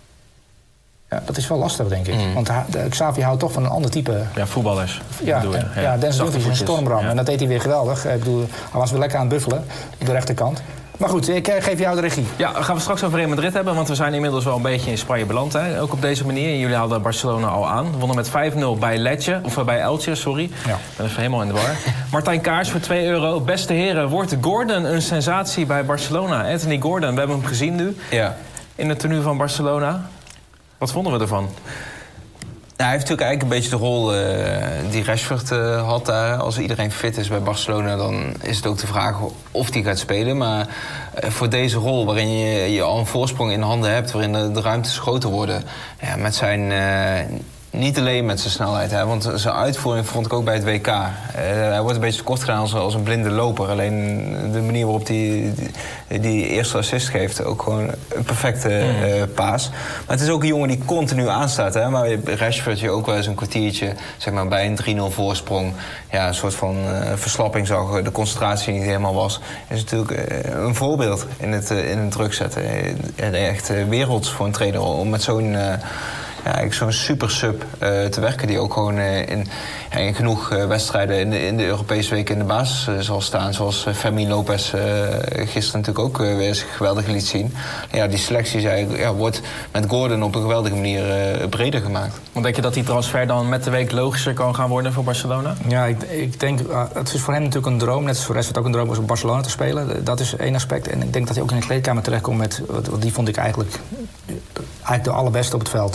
Ja, dat is wel lastig, denk ik. Want Xavi houdt toch van een ander type... Ja, voetballers. Denzel Dumfries is een stormbram. En dat deed hij weer geweldig. Ik bedoel, hij was weer lekker aan het buffelen op de rechterkant. Maar goed, ik geef jou de regie. Ja, we gaan we straks over Real Madrid hebben, want we zijn inmiddels wel een beetje in Spanje beland. Hè? Ook op deze manier. Jullie hadden Barcelona al aan. We wonnen met 5-0 bij Elche, sorry. Ja. Ik ben even helemaal in de war. Martijn Kaars voor €2. Beste heren, wordt Gordon een sensatie bij Barcelona? Anthony Gordon, we hebben hem gezien nu. Ja. In het tenue van Barcelona. Wat vonden we ervan? Nou, hij heeft natuurlijk eigenlijk een beetje de rol die Rashford had daar. Als iedereen fit is bij Barcelona, dan is het ook de vraag of hij gaat spelen. Maar voor deze rol, waarin je al een voorsprong in handen hebt... waarin de ruimtes groter worden, met zijn... Niet alleen met zijn snelheid, hè, want zijn uitvoering vond ik ook bij het WK. Hij wordt een beetje tekort gedaan als een blinde loper. Alleen de manier waarop hij die eerste assist geeft, ook gewoon een perfecte paas. Maar het is ook een jongen die continu aanstaat. Hè, maar Rashford je ook wel eens een kwartiertje, zeg maar, bij een 3-0 voorsprong, een soort van verslapping zag, de concentratie niet helemaal was. Is natuurlijk een voorbeeld in het druk zetten. Echt werelds voor een trainer om met zo'n... zo'n super sub te werken die ook gewoon in genoeg wedstrijden in de Europese week in de basis zal staan. Zoals Fermin Lopez gisteren natuurlijk ook weer zich geweldig liet zien. Ja, die selectie wordt met Gordon op een geweldige manier breder gemaakt. Want denk je dat die transfer dan met de week logischer kan gaan worden voor Barcelona? Ja, ik denk, het is voor hem natuurlijk een droom. Net als voor Rashford ook een droom was om Barcelona te spelen. Dat is één aspect. En ik denk dat hij ook in de kleedkamer terechtkomt met... Die vond ik eigenlijk de allerbeste op het veld.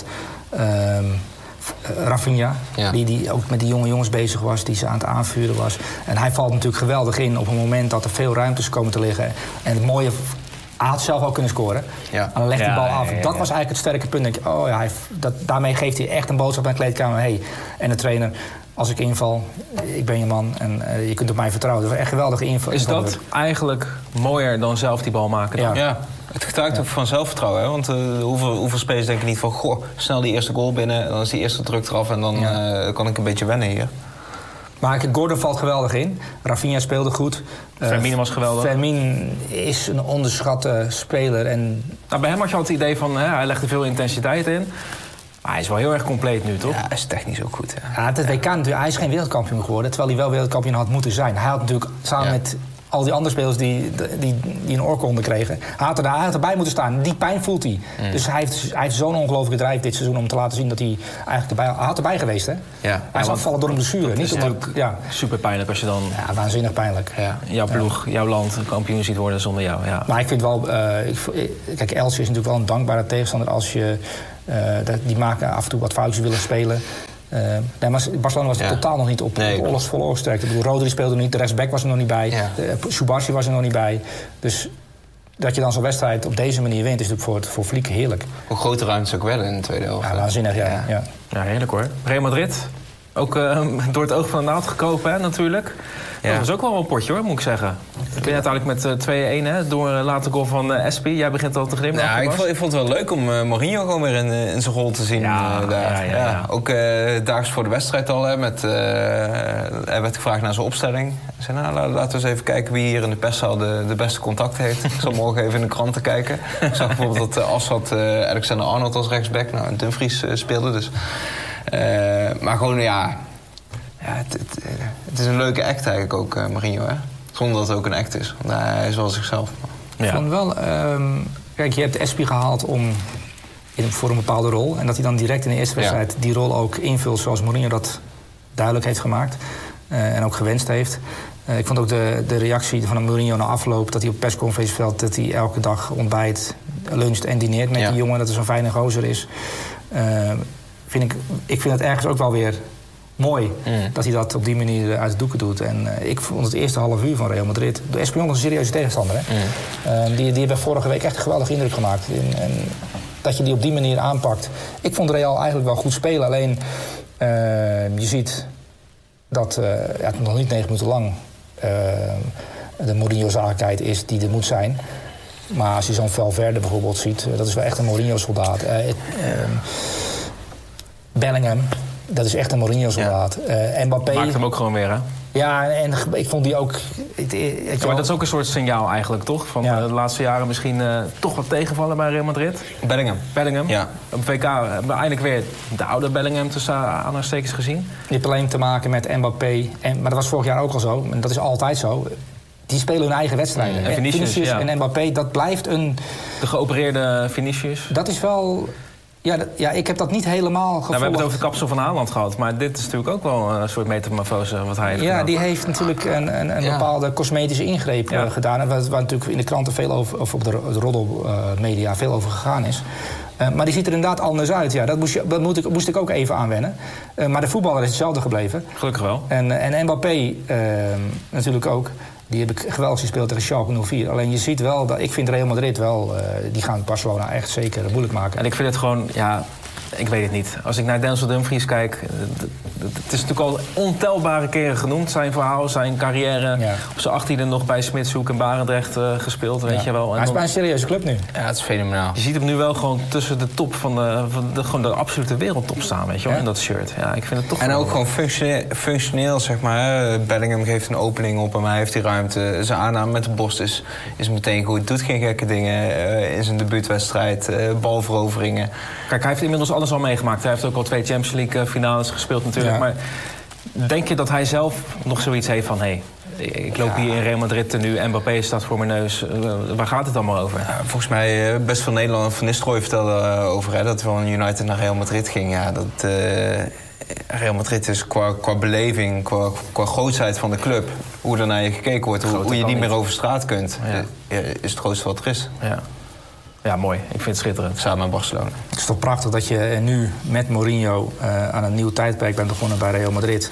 Rafinha, die ook met die jonge jongens bezig was, die ze aan het aanvuren was. En hij valt natuurlijk geweldig in op een moment dat er veel ruimtes komen te liggen. En het mooie, hij had zelf ook kunnen scoren. Ja. En dan legt die bal af. Dat was eigenlijk het sterke punt. Denk je, daarmee geeft hij echt een boodschap aan de kleedkamer. En de trainer, als ik inval, ik ben je man en je kunt op mij vertrouwen. Dat is echt geweldige inval. Is dat eigenlijk mooier dan zelf die bal maken dan? Ja. Het getuigt ook van zelfvertrouwen. Hè? Want hoeveel spelers denken niet van... goh, snel die eerste goal binnen, dan is die eerste druk eraf... en dan kan ik een beetje wennen hier. Maar Gordon valt geweldig in. Rafinha speelde goed. Fermin was geweldig. Fermin is een onderschatte speler. En... Nou, bij hem had je al het idee van... hij legde veel intensiteit in. Maar hij is wel heel erg compleet nu, toch? Ja, hij is technisch ook goed. Ja, het WK natuurlijk, hij is geen wereldkampioen geworden... terwijl hij wel wereldkampioen had moeten zijn. Hij had natuurlijk samen met al die andere spelers die een oorkonde kregen... Hij had erbij moeten staan. Die pijn voelt hij. Dus hij heeft zo'n ongelofelijke drijf dit seizoen... om te laten zien dat hij eigenlijk hij had erbij geweest. Hè? Ja. Hij is afvallen door een blessure. Dat is natuurlijk super pijnlijk als je dan... Ja, waanzinnig pijnlijk. Ja. Jouw ploeg, jouw land kampioen ziet worden zonder jou. Ja. Maar ik vind wel... kijk, Elche is natuurlijk wel een dankbare tegenstander... als je... die maken af en toe wat foutjes willen spelen... maar Barcelona was totaal nog niet op volle oorsterkte. Ik bedoel, Rodri speelde niet, de rechtsback was er nog niet bij. Ja. Subassi was er nog niet bij. Dus dat je dan zo'n wedstrijd op deze manier wint... is natuurlijk voor Flick heerlijk. Hoe grote ruimte ook wel in de tweede helft. Ja, waanzinnig, ja. Heerlijk hoor. Real Madrid, ook door het oog van de naald gekropen, hè, natuurlijk. Ja. Dat was ook wel een potje hoor, moet ik zeggen. Ik ben uiteindelijk met 2-1 door een late goal van Espi. Jij begint al te glimlachen. Ja, ik vond het wel leuk om Mourinho gewoon weer in zijn rol te zien. Ja. Ook daags voor de wedstrijd al. Hè, hij werd gevraagd naar zijn opstelling. Ik zei, nou, laten we eens even kijken wie hier in de perszaal de beste contact heeft. Ik zal morgen even in de kranten kijken. Ik zag bijvoorbeeld dat Assad Alexander-Arnold als rechtsback. Nou, Dumfries speelde dus. Maar gewoon, het is een leuke act eigenlijk ook, Mourinho, hè? Zonder dat het ook een act is. Want hij is wel zichzelf. Ja. Ik vond wel... kijk, je hebt Espi gehaald voor een bepaalde rol. En dat hij dan direct in de eerste wedstrijd die rol ook invult... zoals Mourinho dat duidelijk heeft gemaakt. En ook gewenst heeft. Ik vond ook de reactie van Mourinho na afloop... dat hij op persconferentie vertelt dat hij elke dag ontbijt, luncht en dineert met die jongen. Dat er zo'n fijne gozer is. Ik vind het ergens ook wel weer... mooi dat hij dat op die manier uit de doeken doet. En ik vond het eerste half uur van Real Madrid... de Espanyol een serieuze tegenstander. Hè? Die hebben vorige week echt een geweldige indruk gemaakt. En dat je die op die manier aanpakt. Ik vond Real eigenlijk wel goed spelen. Alleen je ziet dat het nog niet 9 minuten lang... de Mourinho-zakelijkheid is die er moet zijn. Maar als je zo'n Valverde bijvoorbeeld ziet... dat is wel echt een Mourinho-soldaat. Bellingham... Dat is echt een Mourinho-soldaat. Mbappé... Maakt hem ook gewoon weer, hè? Ja, en ik vond die ook... maar dat is ook een soort signaal eigenlijk, toch? Van de laatste jaren misschien toch wat tegenvallen bij Real Madrid. Bellingham. Ja. Op WK hebben we eindelijk weer de oude Bellingham tussen aanhalingstekens gezien. Je hebt alleen te maken met Mbappé. Maar dat was vorig jaar ook al zo. En dat is altijd zo. Die spelen hun eigen wedstrijden. En Vinicius en Mbappé, dat blijft een... De geopereerde Vinicius. Dat is wel... Ja, ik heb dat niet helemaal gevolgd. We hebben het over het kapsel van Haaland gehad. Maar dit is natuurlijk ook wel een soort metamorfose wat hij heeft gedaan. Die heeft natuurlijk een bepaalde cosmetische ingreep gedaan. En waar natuurlijk in de kranten veel over... of op de roddelmedia veel over gegaan is. Maar die ziet er inderdaad anders uit. Ja, dat moest ik ook even aanwennen. Maar de voetballer is hetzelfde gebleven. Gelukkig wel. En Mbappé natuurlijk ook. Die heb ik geweldig gespeeld tegen Schalke 04. Alleen je ziet wel, ik vind Real Madrid wel... die gaan Barcelona echt zeker moeilijk maken. En ik vind het gewoon, ik weet het niet. Als ik naar Denzel Dumfries kijk... Het is natuurlijk al ontelbare keren genoemd, zijn verhaal, zijn carrière. Ja. Op zijn 18e nog bij Smitshoek en Barendrecht gespeeld, weet je wel. En hij is bij een serieuze club nu. Ja, het is fenomenaal. Je ziet hem nu wel gewoon tussen de top van de absolute wereldtop staan, weet je wel, in dat shirt. Ja, ik vind het toch. En ook gewoon functioneel, zeg maar. Bellingham geeft een opening op hem, hij heeft die ruimte. Zijn aanname met de borst is meteen goed. Doet geen gekke dingen in zijn debuutwedstrijd. Balveroveringen. Kijk, hij heeft inmiddels alles al meegemaakt. Hij heeft ook al 2 Champions League finales gespeeld natuurlijk. Ja. Maar denk je dat hij zelf nog zoiets heeft van... ik loop hier in Real Madrid nu, Mbappé staat voor mijn neus. Waar gaat het allemaal over? Ja, volgens mij, best veel Nederlanders van Nistelrooy vertelde over... dat van United naar Real Madrid ging. Ja, dat Real Madrid is qua beleving, qua grootheid van de club... hoe er naar je gekeken wordt, hoe je niet meer over straat kunt... is het grootste wat er is. Ja, mooi. Ik vind het schitterend. Samen met Barcelona. Het is toch prachtig dat je nu met Mourinho aan een nieuw tijdperk bent begonnen bij Real Madrid.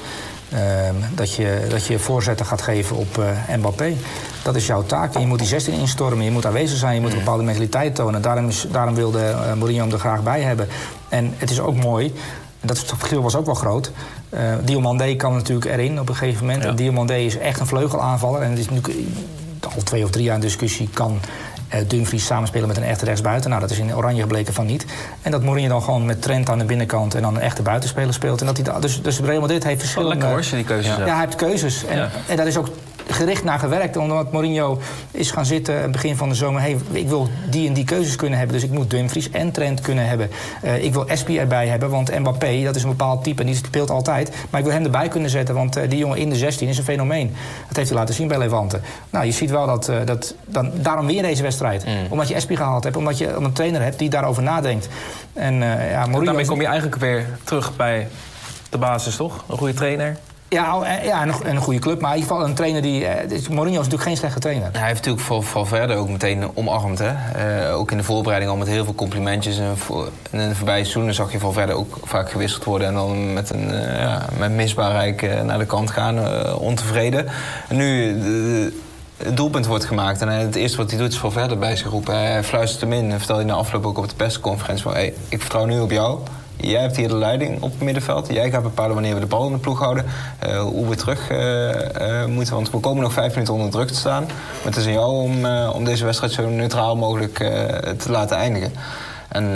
Dat je voorzetten gaat geven op Mbappé. Dat is jouw taak. En je moet die 16 instormen, je moet aanwezig zijn, je moet een bepaalde mentaliteit tonen. Daarom wilde Mourinho hem er graag bij hebben. En het is ook mooi dat verschil was ook wel groot. Diomandé kan natuurlijk erin op een gegeven moment. En Diomandé is echt een vleugelaanvaller. En het is nu al 2 of 3 jaar een discussie... kan Dumfries samenspelen met een echte rechtsbuiten. Nou, dat is in Oranje gebleken van niet. En dat Mourinho dan gewoon met Trent aan de binnenkant... en dan een echte buitenspeler speelt. En dat hij dus Real Madrid heeft verschillende... Lekker hoor, die keuzes. Ja, hij heeft keuzes. En dat is ook gericht naar gewerkt. Omdat Mourinho is gaan zitten begin van de zomer... hey, ik wil die en die keuzes kunnen hebben. Dus ik moet Dumfries en Trent kunnen hebben. Ik wil Espi erbij hebben, want Mbappé, dat is een bepaald type... en die speelt altijd. Maar ik wil hem erbij kunnen zetten, want die jongen in de 16 is een fenomeen. Dat heeft hij laten zien bij Levante. Nou, je ziet wel daarom weer deze wedstrijd. Omdat je Espi gehaald hebt, omdat je een trainer hebt... die daarover nadenkt. En Mourinho... Daarmee kom je eigenlijk weer terug bij de basis, toch? Een goede trainer... Ja, en een goede club. Maar in ieder geval een trainer die... Mourinho is natuurlijk geen slechte trainer. Hij heeft natuurlijk voor Valverde ook meteen omarmd. Hè? Ook in de voorbereiding al met heel veel complimentjes. En in de voorbije seizoenen zag je Valverde ook vaak gewisseld worden. En dan met misbaarheid naar de kant gaan, ontevreden. En nu... Het doelpunt wordt gemaakt en het eerste wat hij doet is Valverde bij zich roepen. Hij fluistert hem in en vertelde hij na afloop ook op de persconferentie van... Hey, ik vertrouw nu op jou. Jij hebt hier de leiding op het middenveld. Jij gaat bepalen wanneer we de bal in de ploeg houden. Hoe we terug moeten. Want we komen nog 5 minuten onder druk te staan. Maar het is aan jou om deze wedstrijd zo neutraal mogelijk te laten eindigen. En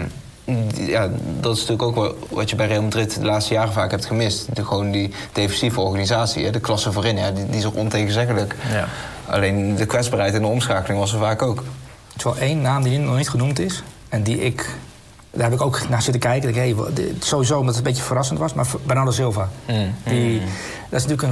dat is natuurlijk ook wat je bij Real Madrid de laatste jaren vaak hebt gemist. Gewoon die defensieve organisatie, de klasse voorin. Ja, die is ook ontegenzeggelijk. Ja. Alleen de kwetsbaarheid in de omschakeling was er vaak ook. Er is wel 1 naam die nog niet genoemd is. En die daar heb ik ook naar zitten kijken. Sowieso omdat het een beetje verrassend was. Maar Bernardo Silva. Dat is natuurlijk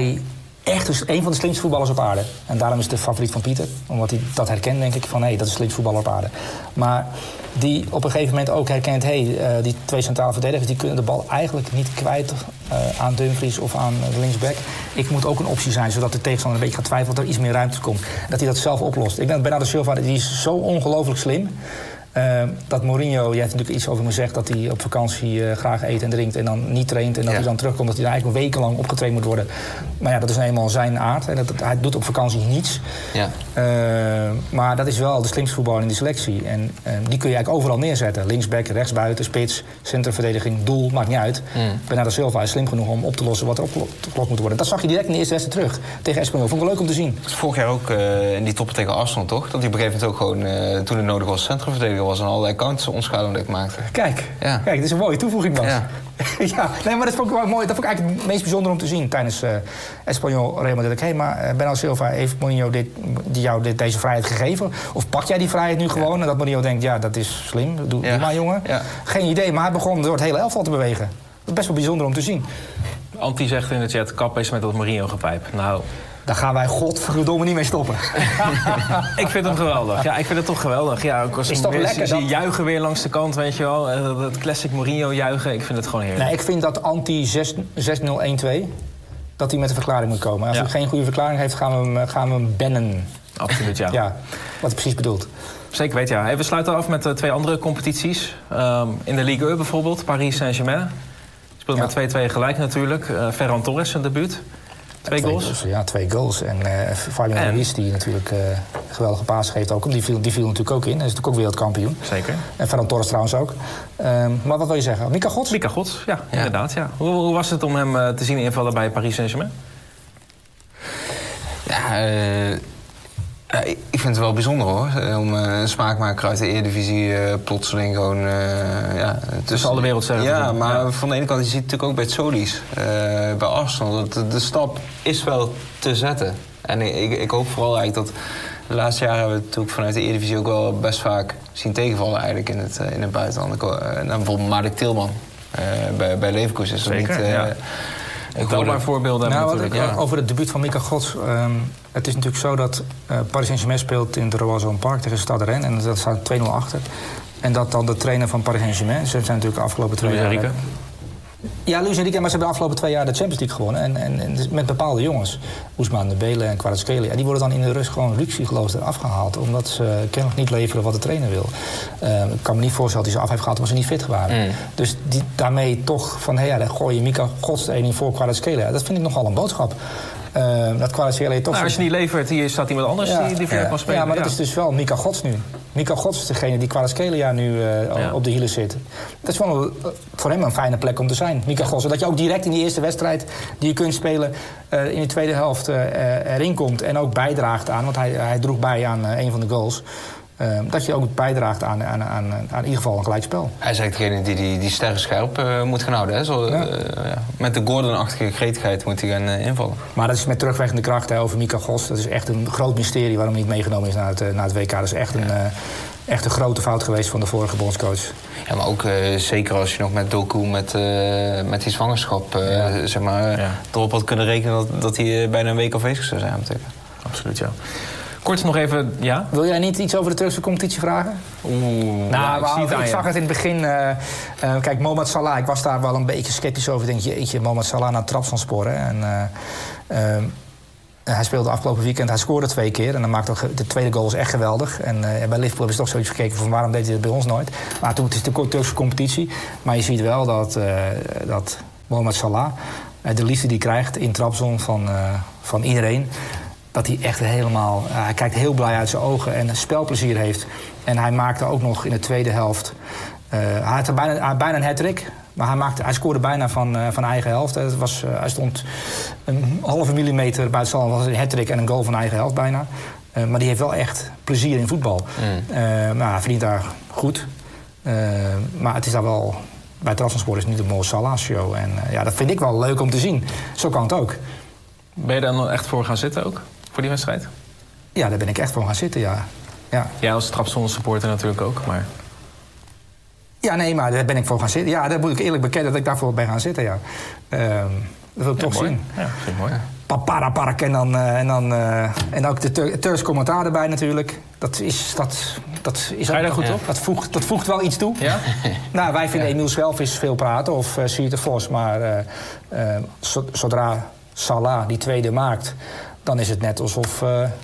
een van de slimste voetballers op aarde. En daarom is het de favoriet van Pieter. Omdat hij dat herkent, denk ik, van dat is de slimste voetballer op aarde. Maar die op een gegeven moment ook herkent... die 2 centrale verdedigers die kunnen de bal eigenlijk niet kwijt... aan Dumfries of aan de linksback. Ik moet ook een optie zijn, zodat de tegenstander een beetje gaat twijfelen... dat er iets meer ruimte komt. Dat hij dat zelf oplost. Ik denk dat Bernardo Silva, die is zo ongelooflijk slim... dat Mourinho, jij hebt natuurlijk iets over me gezegd... dat hij op vakantie graag eet en drinkt en dan niet traint... en dat hij dan terugkomt, dat hij eigenlijk wekenlang opgetraind moet worden. Maar ja, dat is eenmaal zijn aard. En hij doet op vakantie niets. Ja. Maar dat is wel de slimste voetballer in die selectie. En die kun je eigenlijk overal neerzetten. Linksback, rechtsbuiten, spits, centrumverdediging, doel, maakt niet uit. Bernardo Silva is slim genoeg om op te lossen wat er opgelost moet worden. Dat zag je direct in de eerste wedstrijd terug tegen Espanyol. Vond ik wel leuk om te zien. Vorig jaar ook in die toppen tegen Arsenal, toch? Dat hij op een gegeven moment ook gewoon, toen het nodig was, centrumverdediger was en allerlei counts onschadelijk maakte. Kijk, dit is een mooie toevoeging, Bas. Ja. Nee, maar dat vond ik wel mooi. Dat vond ik eigenlijk het meest bijzonder om te zien tijdens Espanyol Real Madrid. Maar Bernardo Silva, heeft Mourinho jou deze vrijheid gegeven? Of pak jij die vrijheid nu gewoon? En dat Mourinho denkt, dat is slim, doe maar jongen. Ja. Geen idee, maar hij begon door het hele elftal te bewegen. Dat is best wel bijzonder om te zien. Antti zegt in de chat, kap is met dat Mourinho-gepijp. Nou... Daar gaan wij godverdomme niet mee stoppen. Ik vind hem geweldig. Ja, ik vind het toch geweldig. Ja, ook als is toch lekker dat... juichen weer langs de kant, weet je wel. Dat classic Mourinho juichen. Ik vind het gewoon heerlijk. Nee, ik vind dat Antti 6-0-1-2... dat hij met een verklaring moet komen. Als hij geen goede verklaring heeft, gaan we hem bannen. Absoluut, ja. Ja, wat hij precies bedoelt. Zeker weten, ja. We sluiten af met 2 andere competities. In de Ligue 1 bijvoorbeeld, Paris Saint-Germain. Speelt met 2-2 gelijk natuurlijk. Ferran Torres zijn debuut. 2 goals? Ja, 2 goals. En Fabian Ruiz, die natuurlijk een geweldige paas geeft ook. Die viel natuurlijk ook in. Hij is natuurlijk ook wereldkampioen. Zeker. En Ferran Torres trouwens ook. Maar wat wil je zeggen? Mika Gods? Mika Gods, ja, inderdaad. Ja. Hoe was het om hem te zien invallen bij Paris Saint-Germain? Ik vind het wel bijzonder hoor. Om een smaakmaker uit de Eredivisie plotseling gewoon... tussen alle wereldsterren. Ja, maar van de ene kant, je ziet het natuurlijk ook bij het Solis. Bij Arsenal. Dat de stap is wel te zetten. En ik hoop vooral eigenlijk dat... De laatste jaren hebben we natuurlijk vanuit de Eredivisie ook wel best vaak zien tegenvallen eigenlijk in het buitenland. Bijvoorbeeld Marek Tilman bij Leverkusen is er niet... Ik wil maar voorbeelden hebben over het debuut van Mika Gods. Het is natuurlijk zo dat Paris Saint-Germain speelt in de Roazhon Park tegen Stade Rennes. En dat staat 2-0 achter. En dat dan de trainer van Paris Saint-Germain... Ze zijn natuurlijk de afgelopen 2 jaar... Ja, Luis Enrique, maar ze hebben de afgelopen 2 jaar de Champions League gewonnen. En met bepaalde jongens. Ousmane Dembele en Kvaratskhelia. Die worden dan in de rust gewoon ruksigloos eraf gehaald. Omdat ze kennelijk niet leveren wat de trainer wil. Ik kan me niet voorstellen dat hij ze af heeft gehaald omdat ze niet fit waren. Dus daarmee toch van... dan gooi je Mika Gods 1 voor Kvaratskhelia. Dat vind ik nogal een boodschap. Dat kwalificeerde toch... Nou, als je niet levert, hier staat iemand anders die verder kan spelen. Ja, maar dat is dus wel Mika Gods nu. Mika Gods is degene die Kvaratskhelia nu op de hielen zit. Dat is wel voor hem een fijne plek om te zijn, Mika Gods. Dat je ook direct in die eerste wedstrijd die je kunt spelen... in de tweede helft erin komt en ook bijdraagt aan... want hij droeg bij aan een van de goals... dat je ook bijdraagt aan in ieder geval een gelijkspel. Hij is eigenlijk degene die sterren scherp moet gaan houden. Hè? Met de Gordon-achtige gretigheid moet hij gaan invallen. Maar dat is met terugwerkende kracht over Mika Gods. Dat is echt een groot mysterie waarom hij niet meegenomen is naar het WK. Dat is echt een grote fout geweest van de vorige bondscoach. Ja, maar ook zeker als je nog met Doku, met die zwangerschap... erop had kunnen rekenen dat hij bijna een week afwezig zou zijn. Absoluut, ja. Kort nog even, ja? Wil jij niet iets over de Turkse competitie vragen? Ik zag het in het begin. Kijk, Mohamed Salah, ik was daar wel een beetje sceptisch over. Ik denk, jeetje, Mohamed Salah naar Trabzonspor. Hij speelde afgelopen weekend, hij scoorde 2 keer. En dan maakte ook de tweede goal is echt geweldig. En bij Liverpool is toch zoiets gekeken van waarom deed hij dat bij ons nooit. Maar toen het is de Turkse competitie. Maar je ziet wel dat Mohamed Salah de liefde die krijgt in Trabzon van iedereen... dat hij echt helemaal... hij kijkt heel blij uit zijn ogen en spelplezier heeft. En hij maakte ook nog in de tweede helft... hij had bijna een hat-trick. Maar hij scoorde bijna van eigen helft. Hij stond een halve millimeter buiten stand. Was een hat-trick en een goal van eigen helft bijna. Maar die heeft wel echt plezier in voetbal. Hij verdient daar goed. Maar het is daar wel... Bij Trabzonspor is het niet de Mo Salah show. En dat vind ik wel leuk om te zien. Zo kan het ook. Ben je daar dan echt voor gaan zitten ook? Voor die wedstrijd? Ja, daar ben ik echt voor gaan zitten, ja. Jij als Trabzon supporter natuurlijk ook, maar... Ja, nee, maar daar ben ik voor gaan zitten. Ja, dat moet ik eerlijk bekennen dat ik daarvoor ben gaan zitten, ja. Dat wil ik toch mooi. zien. Ja, vind ik mooi. Paparapark en ook de Turks commentaar erbij natuurlijk. Dat is Ga je daar goed op? Dat voegt wel iets toe. Ja? Nou, wij vinden Emiel Schelvis veel praten of Siert de Vos. Maar zodra Salah die tweede maakt... dan is het net alsof...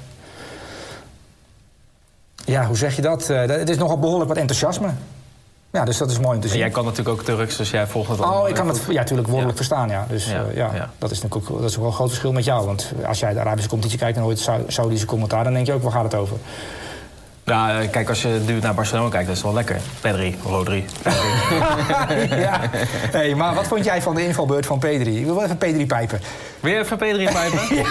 hoe zeg je dat? Het is nogal behoorlijk wat enthousiasme. Ja, dus dat is mooi om te zien. En jij kan natuurlijk ook Turks, dus jij volgt het allemaal. Ik kan het natuurlijk woordelijk verstaan, ja. Dus dat is natuurlijk ook wel een groot verschil met jou. Want als jij de Arabische competitie kijkt en hoort Saoedische commentaar... dan denk je ook, waar gaat het over? Ja, kijk, als je nu naar Barcelona kijkt, dat is wel lekker. Pedri, Rodri. Ja. Hey, maar wat vond jij van de invalbeurt van Pedri? Ik wil wel even Pedri pijpen. Wil je even Pedri pijpen? Zullen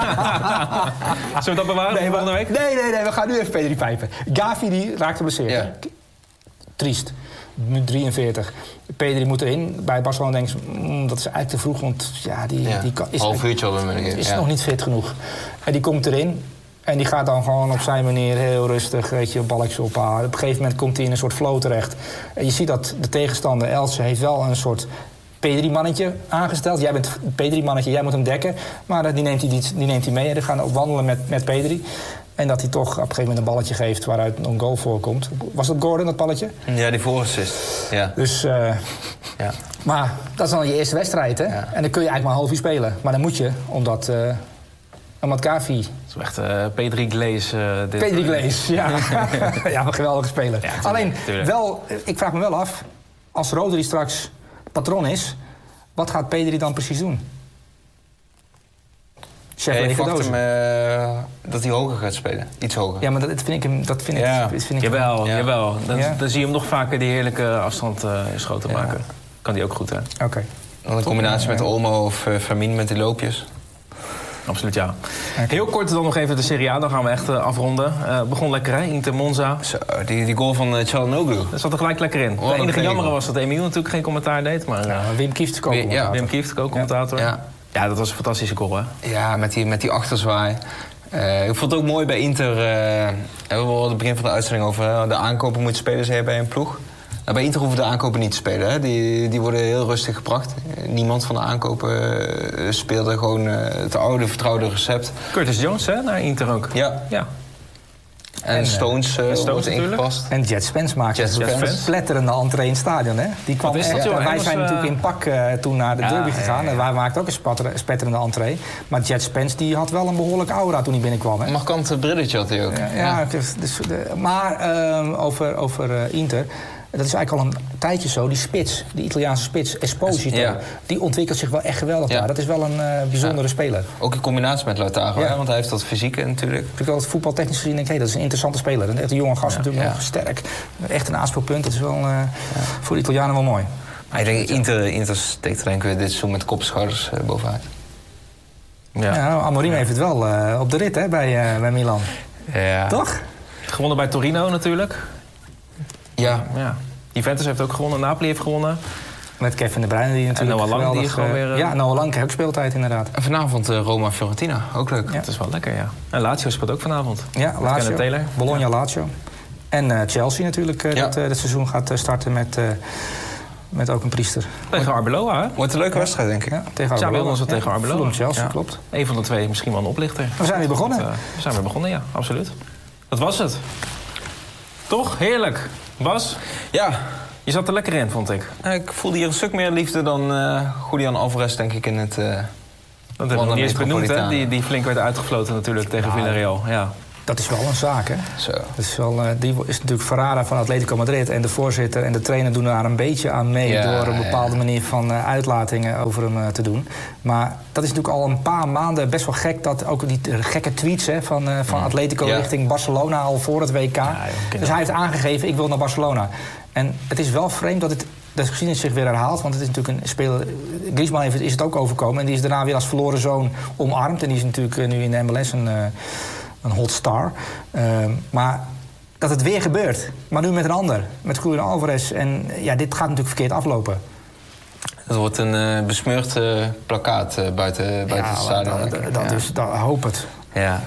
we dat bewaren voor volgende week? Nee, we gaan nu even Pedri pijpen. Gavi die raakte geblesseerd. Ja. Triest. Nu 43. Pedri moet erin. Bij Barcelona denk je, dat is eigenlijk te vroeg. Want die is, half uurtje al is nog niet fit genoeg. En die komt erin. En die gaat dan gewoon op zijn manier heel rustig, balletjes ophalen. Op een gegeven moment komt hij in een soort flow terecht. En je ziet dat de tegenstander, Elche, heeft wel een soort Pedri-mannetje aangesteld. Jij bent een Pedri-mannetje, jij moet hem dekken. Maar die neemt hij mee. En die gaan ook wandelen met Pedri. En dat hij toch op een gegeven moment een balletje geeft waaruit een goal voorkomt. Was dat Gordon, dat balletje? Ja, die voorassist. Ja. Dus, maar dat is dan je eerste wedstrijd, hè? Ja. En dan kun je eigenlijk maar een half uur spelen. Maar dan moet je, omdat Gavi... Het is echt Pedri Glaze. Pedri Glaze, ja. Ja, een geweldige speler. Ja, alleen, ik vraag me wel af... als Rodri straks patron is... wat gaat Pedri dan precies doen? Ik verwacht hem dat hij hoger gaat spelen. Iets hoger. Ja, maar dat vind ik... Jawel. Dan zie je hem nog vaker die heerlijke afstand schoten maken. Kan die ook goed, hè? Oké. Dan een combinatie met Olmo of Firmino met die loopjes. Absoluut, ja. Heel kort dan nog even de Serie A, dan gaan we echt afronden. Begon lekker, hè? Inter Monza. Zo, die goal van Çalhanoğlu. Dat zat er gelijk lekker in. Het enige jammer was dat Emiel natuurlijk geen commentaar deed. Maar Wim Kieft co-commentator. Wim Kieft co-commentator. Ja, dat was een fantastische goal, hè? Ja, met die achterzwaai. Ik vond het ook mooi bij Inter. We hadden het begin van de uitzending over de aankopen moeten spelen, zei bij een ploeg. Bij Inter hoeven de aankopen niet te spelen. Hè. Die worden heel rustig gebracht. Niemand van de aankopen speelde gewoon het oude vertrouwde recept. Curtis Jones, hè, naar Inter ook. Ja. En Stones wordt ingepast. En Jet Spence maakte een spletterende entree in het stadion. Hè? Die kwam wij zijn natuurlijk in pak toen naar de derby gegaan. En wij maakten ook een spetterende entree. Maar Jet Spence die had wel een behoorlijke aura toen hij binnenkwam. Hè? Een markant brilletje had hij ook. Maar over Inter. dat is eigenlijk al een tijdje zo, die spits, die Italiaanse spits, Esposito, die ontwikkelt zich wel echt geweldig daar. Dat is wel een bijzondere speler. Ook in combinatie met Lautaro, hè, want hij heeft dat fysieke natuurlijk. Ik wel het voetbaltechnisch gezien denk ik, dat is een interessante speler. Een jonge gast natuurlijk nog sterk. Echt een aanspeelpunt, dat is wel voor de Italianen wel mooi. Maar ik denk, Inter steekt er denk ik dit seizoen met kopschouders bovenuit. Amorim heeft het wel op de rit hè, bij Milan. Ja. Toch? Gewonnen bij Torino natuurlijk. Ja. Juventus heeft ook gewonnen, Napoli heeft gewonnen. Met Kevin De Bruyne die natuurlijk en Noah Lang die gewoon weer... Ja, Noah Lang krijgt ook speeltijd inderdaad. En vanavond Roma-Fiorentina, ook leuk. Ja. Het is wel lekker, ja. En Lazio speelt ook vanavond. Ja, Lazio. Bologna-Lazio. En Chelsea natuurlijk, dat het seizoen gaat starten met ook een priester. Tegen Arbeloa, hè? Wordt een leuke wedstrijd, denk ik. Ja, tegen Arbeloa. Tegen Arbeloa. Chelsea, klopt. Eén van de twee, misschien wel een oplichter. We zijn weer begonnen. We zijn weer begonnen, ja, absoluut. Dat was het. Toch? Heerlijk. Bas? Ja. Je zat er lekker in, vond ik. Ik voelde hier een stuk meer liefde dan Julian Alvarez, denk ik, in het... dat hebben we niet eens benoemd, hè? Die flink werd uitgefloten natuurlijk tegen Villarreal. Ja. Dat is wel een zaak, hè? Zo. Dat is wel, die is natuurlijk Ferrara van Atletico Madrid. En de voorzitter en de trainer doen daar een beetje aan mee... door een bepaalde manier van uitlatingen over hem te doen. Maar dat is natuurlijk al een paar maanden best wel gek... dat ook die gekke tweets hè, van Atletico richting Barcelona al voor het WK. Dus hij heeft aangegeven, ik wil naar Barcelona. En het is wel vreemd dat de geschiedenis zich weer herhaalt. Want het is natuurlijk een speler... Griezmann is het ook overkomen. En die is daarna weer als verloren zoon omarmd. En die is natuurlijk nu in de MLS een hot star. Maar dat het weer gebeurt. Maar nu met een ander. Met Julian Alvarez. En dit gaat natuurlijk verkeerd aflopen. Het wordt een besmeurd plakkaat buiten het stadion. Dat hoop het. Ja.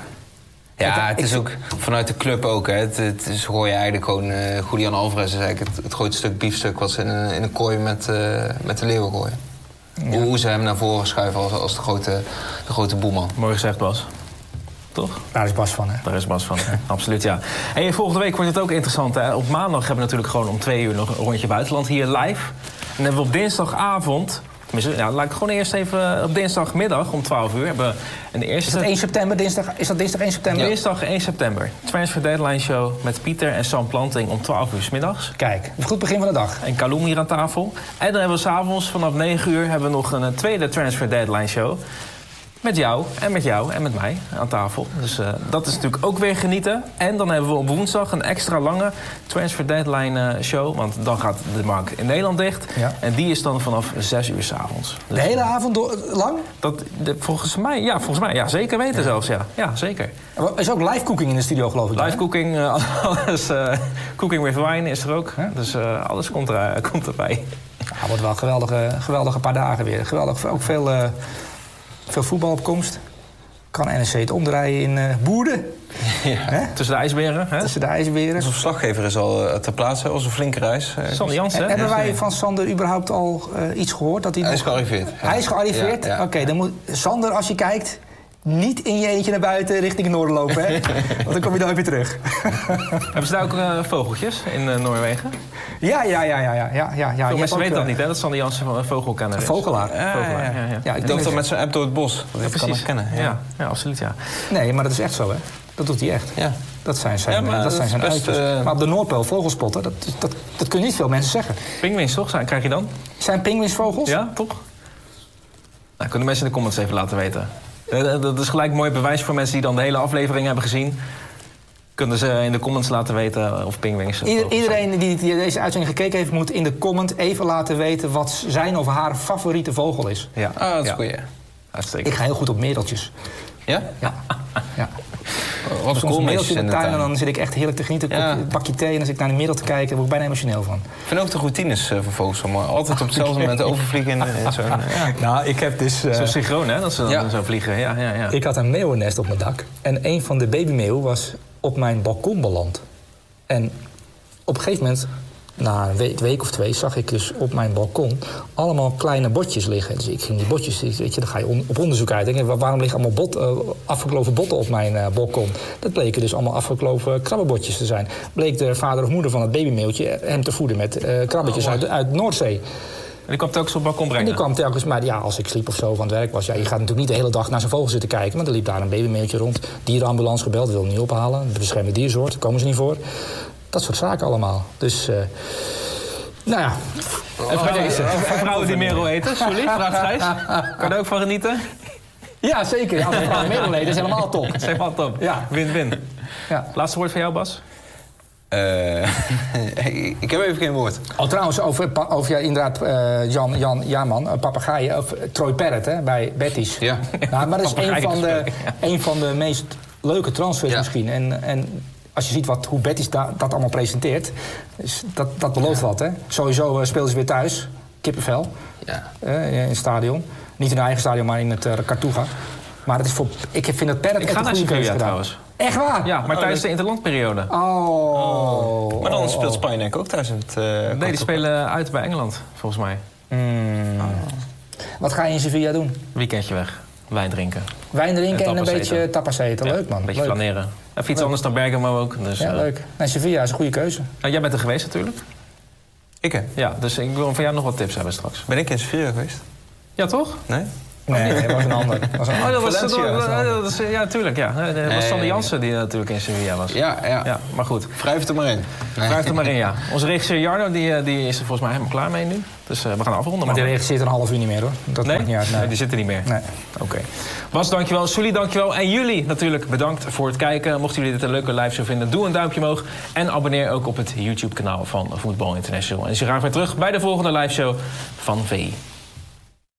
Ja, het is ook vanuit de club ook. Hè. Het is gooien eigenlijk gewoon... Julian Alvarez is eigenlijk het grootste stuk biefstuk... wat ze in een kooi met de leeuwen gooien. Ja. Hoe ze hem naar voren schuiven als de grote boeman. Mooi gezegd, Bas. Toch? Daar is Bas van, hè? Daar is Bas van, absoluut, ja. En volgende week wordt het ook interessant, hè. Op maandag hebben we natuurlijk gewoon om 2 uur nog een rondje buitenland hier live. En dan hebben we op dinsdagavond... laat ik gewoon eerst even op dinsdagmiddag om 12 uur hebben een eerste... Is dat 1 september? Is dat dinsdag 1 september? Ja. Dinsdag 1 september. Transfer Deadline Show met Pieter en Sam Planting om 12 uur 's middags. Kijk, een goed begin van de dag. En Kaloum hier aan tafel. En dan hebben we 's avonds vanaf 9 uur hebben we nog een tweede Transfer Deadline Show. Met jou en met mij aan tafel. Dus dat is natuurlijk ook weer genieten. En dan hebben we op woensdag een extra lange Transfer Deadline show. Want dan gaat de markt in Nederland dicht. Ja. En die is dan vanaf 6 uur 's avonds. Dus de hele avond lang? Volgens mij, zeker weten zelfs. Ja, zeker. Er is ook live cooking in de studio, geloof ik. Live cooking, alles. Cooking with wine is er ook. Hè? Dus alles komt erbij. Het wordt wel een geweldige paar dagen weer. Geweldig, ook veel voetbal op komst. Kan NEC het omdraaien in Boerden. Ja. Tussen de ijsberen. Hè? Tussen de ijsberen. Onze verslaggever is al ter plaatse. Dat was een flinke reis. Sander Jansen. Hebben wij van Sander überhaupt al iets gehoord? Dat hij is gearriveerd. Ja. Hij is gearriveerd? Ja. Oké, dan moet Sander, als je kijkt... niet in je eentje naar buiten richting het noorden lopen, hè? Want dan kom je dan weer terug. Hebben ze daar ook vogeltjes in Noorwegen? Ja. Veel mensen weten dat niet, hè? Dat Sander Jansen een vogelkenner is. Een vogelaar. Ja, ik dacht dat met zijn app door het bos. Dat precies. Kan herkennen. Ja, absoluut, ja. Nee, maar dat is echt zo, hè? Dat doet hij echt. Ja. Dat zijn zijn uitjes. Maar op de Noordpool vogelspotten, dat kunnen niet veel mensen zeggen. Pinguïns, toch? Krijg je dan? Zijn pinguïns vogels? Ja, toch? Nou, kunnen mensen in de comments even laten weten. Dat is gelijk een mooi bewijs voor mensen die dan de hele aflevering hebben gezien. Kunnen ze in de comments laten weten of pinguïns... Iedereen die deze uitzending gekeken heeft... moet in de comment even laten weten... wat zijn of haar favoriete vogel is. Ja, dat is goed, Uitstekend. Ik ga heel goed op mereltjes. Ja? Ja. Wat soms een mereltje in de tuin en dan zit ik echt heerlijk te genieten. Een bakje thee en dan zit ik naar de merel te kijken. Daar word ik bijna emotioneel van. Ik vind ook de routines van vogels maar altijd op hetzelfde moment overvliegen. Nou, ik heb dus... Zo synchroon, hè, dat ze dan zo vliegen. Ja. Ik had een meeuwennest op mijn dak. En een van de babymeeuwen was op mijn balkon beland. En op een gegeven moment... na een week of 2 zag ik dus op mijn balkon allemaal kleine botjes liggen. Dus ik ging die botjes, weet je, dan ga je op onderzoek uit. Denk, waarom liggen allemaal afgekloven botten op mijn balkon? Dat bleken dus allemaal afgekloven krabbenbotjes te zijn. Bleek de vader of moeder van het babymeeltje hem te voeden met krabbetjes uit Noordzee. En die kwam telkens op het balkon brengen? En die kwam telkens, maar als ik sliep of zo van het werk was... je gaat natuurlijk niet de hele dag naar zijn vogel zitten kijken... maar er liep daar een babymeeltje rond. Dierenambulance gebeld, wil hem niet ophalen. De beschermde diersoort, daar komen ze niet voor. Dat soort zaken allemaal. Dus Nou ja. Vrouwen die Merel eten, sorry, vraagt Gijs. Kan je er ook van genieten? Ja, zeker. Als we vrouwen Merel eten, is helemaal top. Dat is helemaal top. Ja. Win-win. Ja. Laatste woord van jou, Bas? Ik heb even geen woord. Oh, trouwens, over ja, inderdaad, Jan Jaarman, papegaaien, of Troy Parrott hè, bij Betis. Ja. Nou, maar dat is een van de meest leuke transfers misschien. En als je ziet hoe Betis dat allemaal presenteert, dus dat belooft wat. Hè. Sowieso spelen ze weer thuis, kippenvel, in het stadion. Niet in hun eigen stadion, maar in het Cartuja. Maar het is ik vind dat Parrott echt een goede keuze gedaan. Trouwens. Echt waar? Ja, maar tijdens de interlandperiode. Oh. Maar dan speelt Spanje denk ik ook thuis in het... Nee, die spelen uit bij Engeland, volgens mij. Wat ga je in Sevilla doen? Weekendje weg. Wijn drinken. Wijn drinken en een beetje tapas eten. Leuk, man. Een beetje leuk. flaneren. Even iets anders dan Bergamo ook. Dus, ja, leuk. En Sevilla is een goede keuze. Jij bent er geweest natuurlijk. Ik hè? Ja, dus ik wil van jou nog wat tips hebben straks. Ben ik in Sevilla geweest? Ja, toch? Nee? Nee, dat was een ander. Ja, tuurlijk. Ja. Dat was Sander Jansen die natuurlijk in Sevilla was. Ja. Maar goed. Wrijf er maar in. Wrijf er maar in, ja. Onze regisseur Jarno die is er volgens mij helemaal klaar mee nu. Dus we gaan afronden. Maar die regisseert een half uur niet meer hoor. Dat maakt niet uit. Nee, die zit er niet meer. Nee. Oké. Bas, dankjewel. Sully, dankjewel. En jullie natuurlijk bedankt voor het kijken. Mochten jullie dit een leuke live show vinden, doe een duimpje omhoog. En abonneer ook op het YouTube-kanaal van Voetbal International. En zie je graag weer terug bij de volgende live show van VI.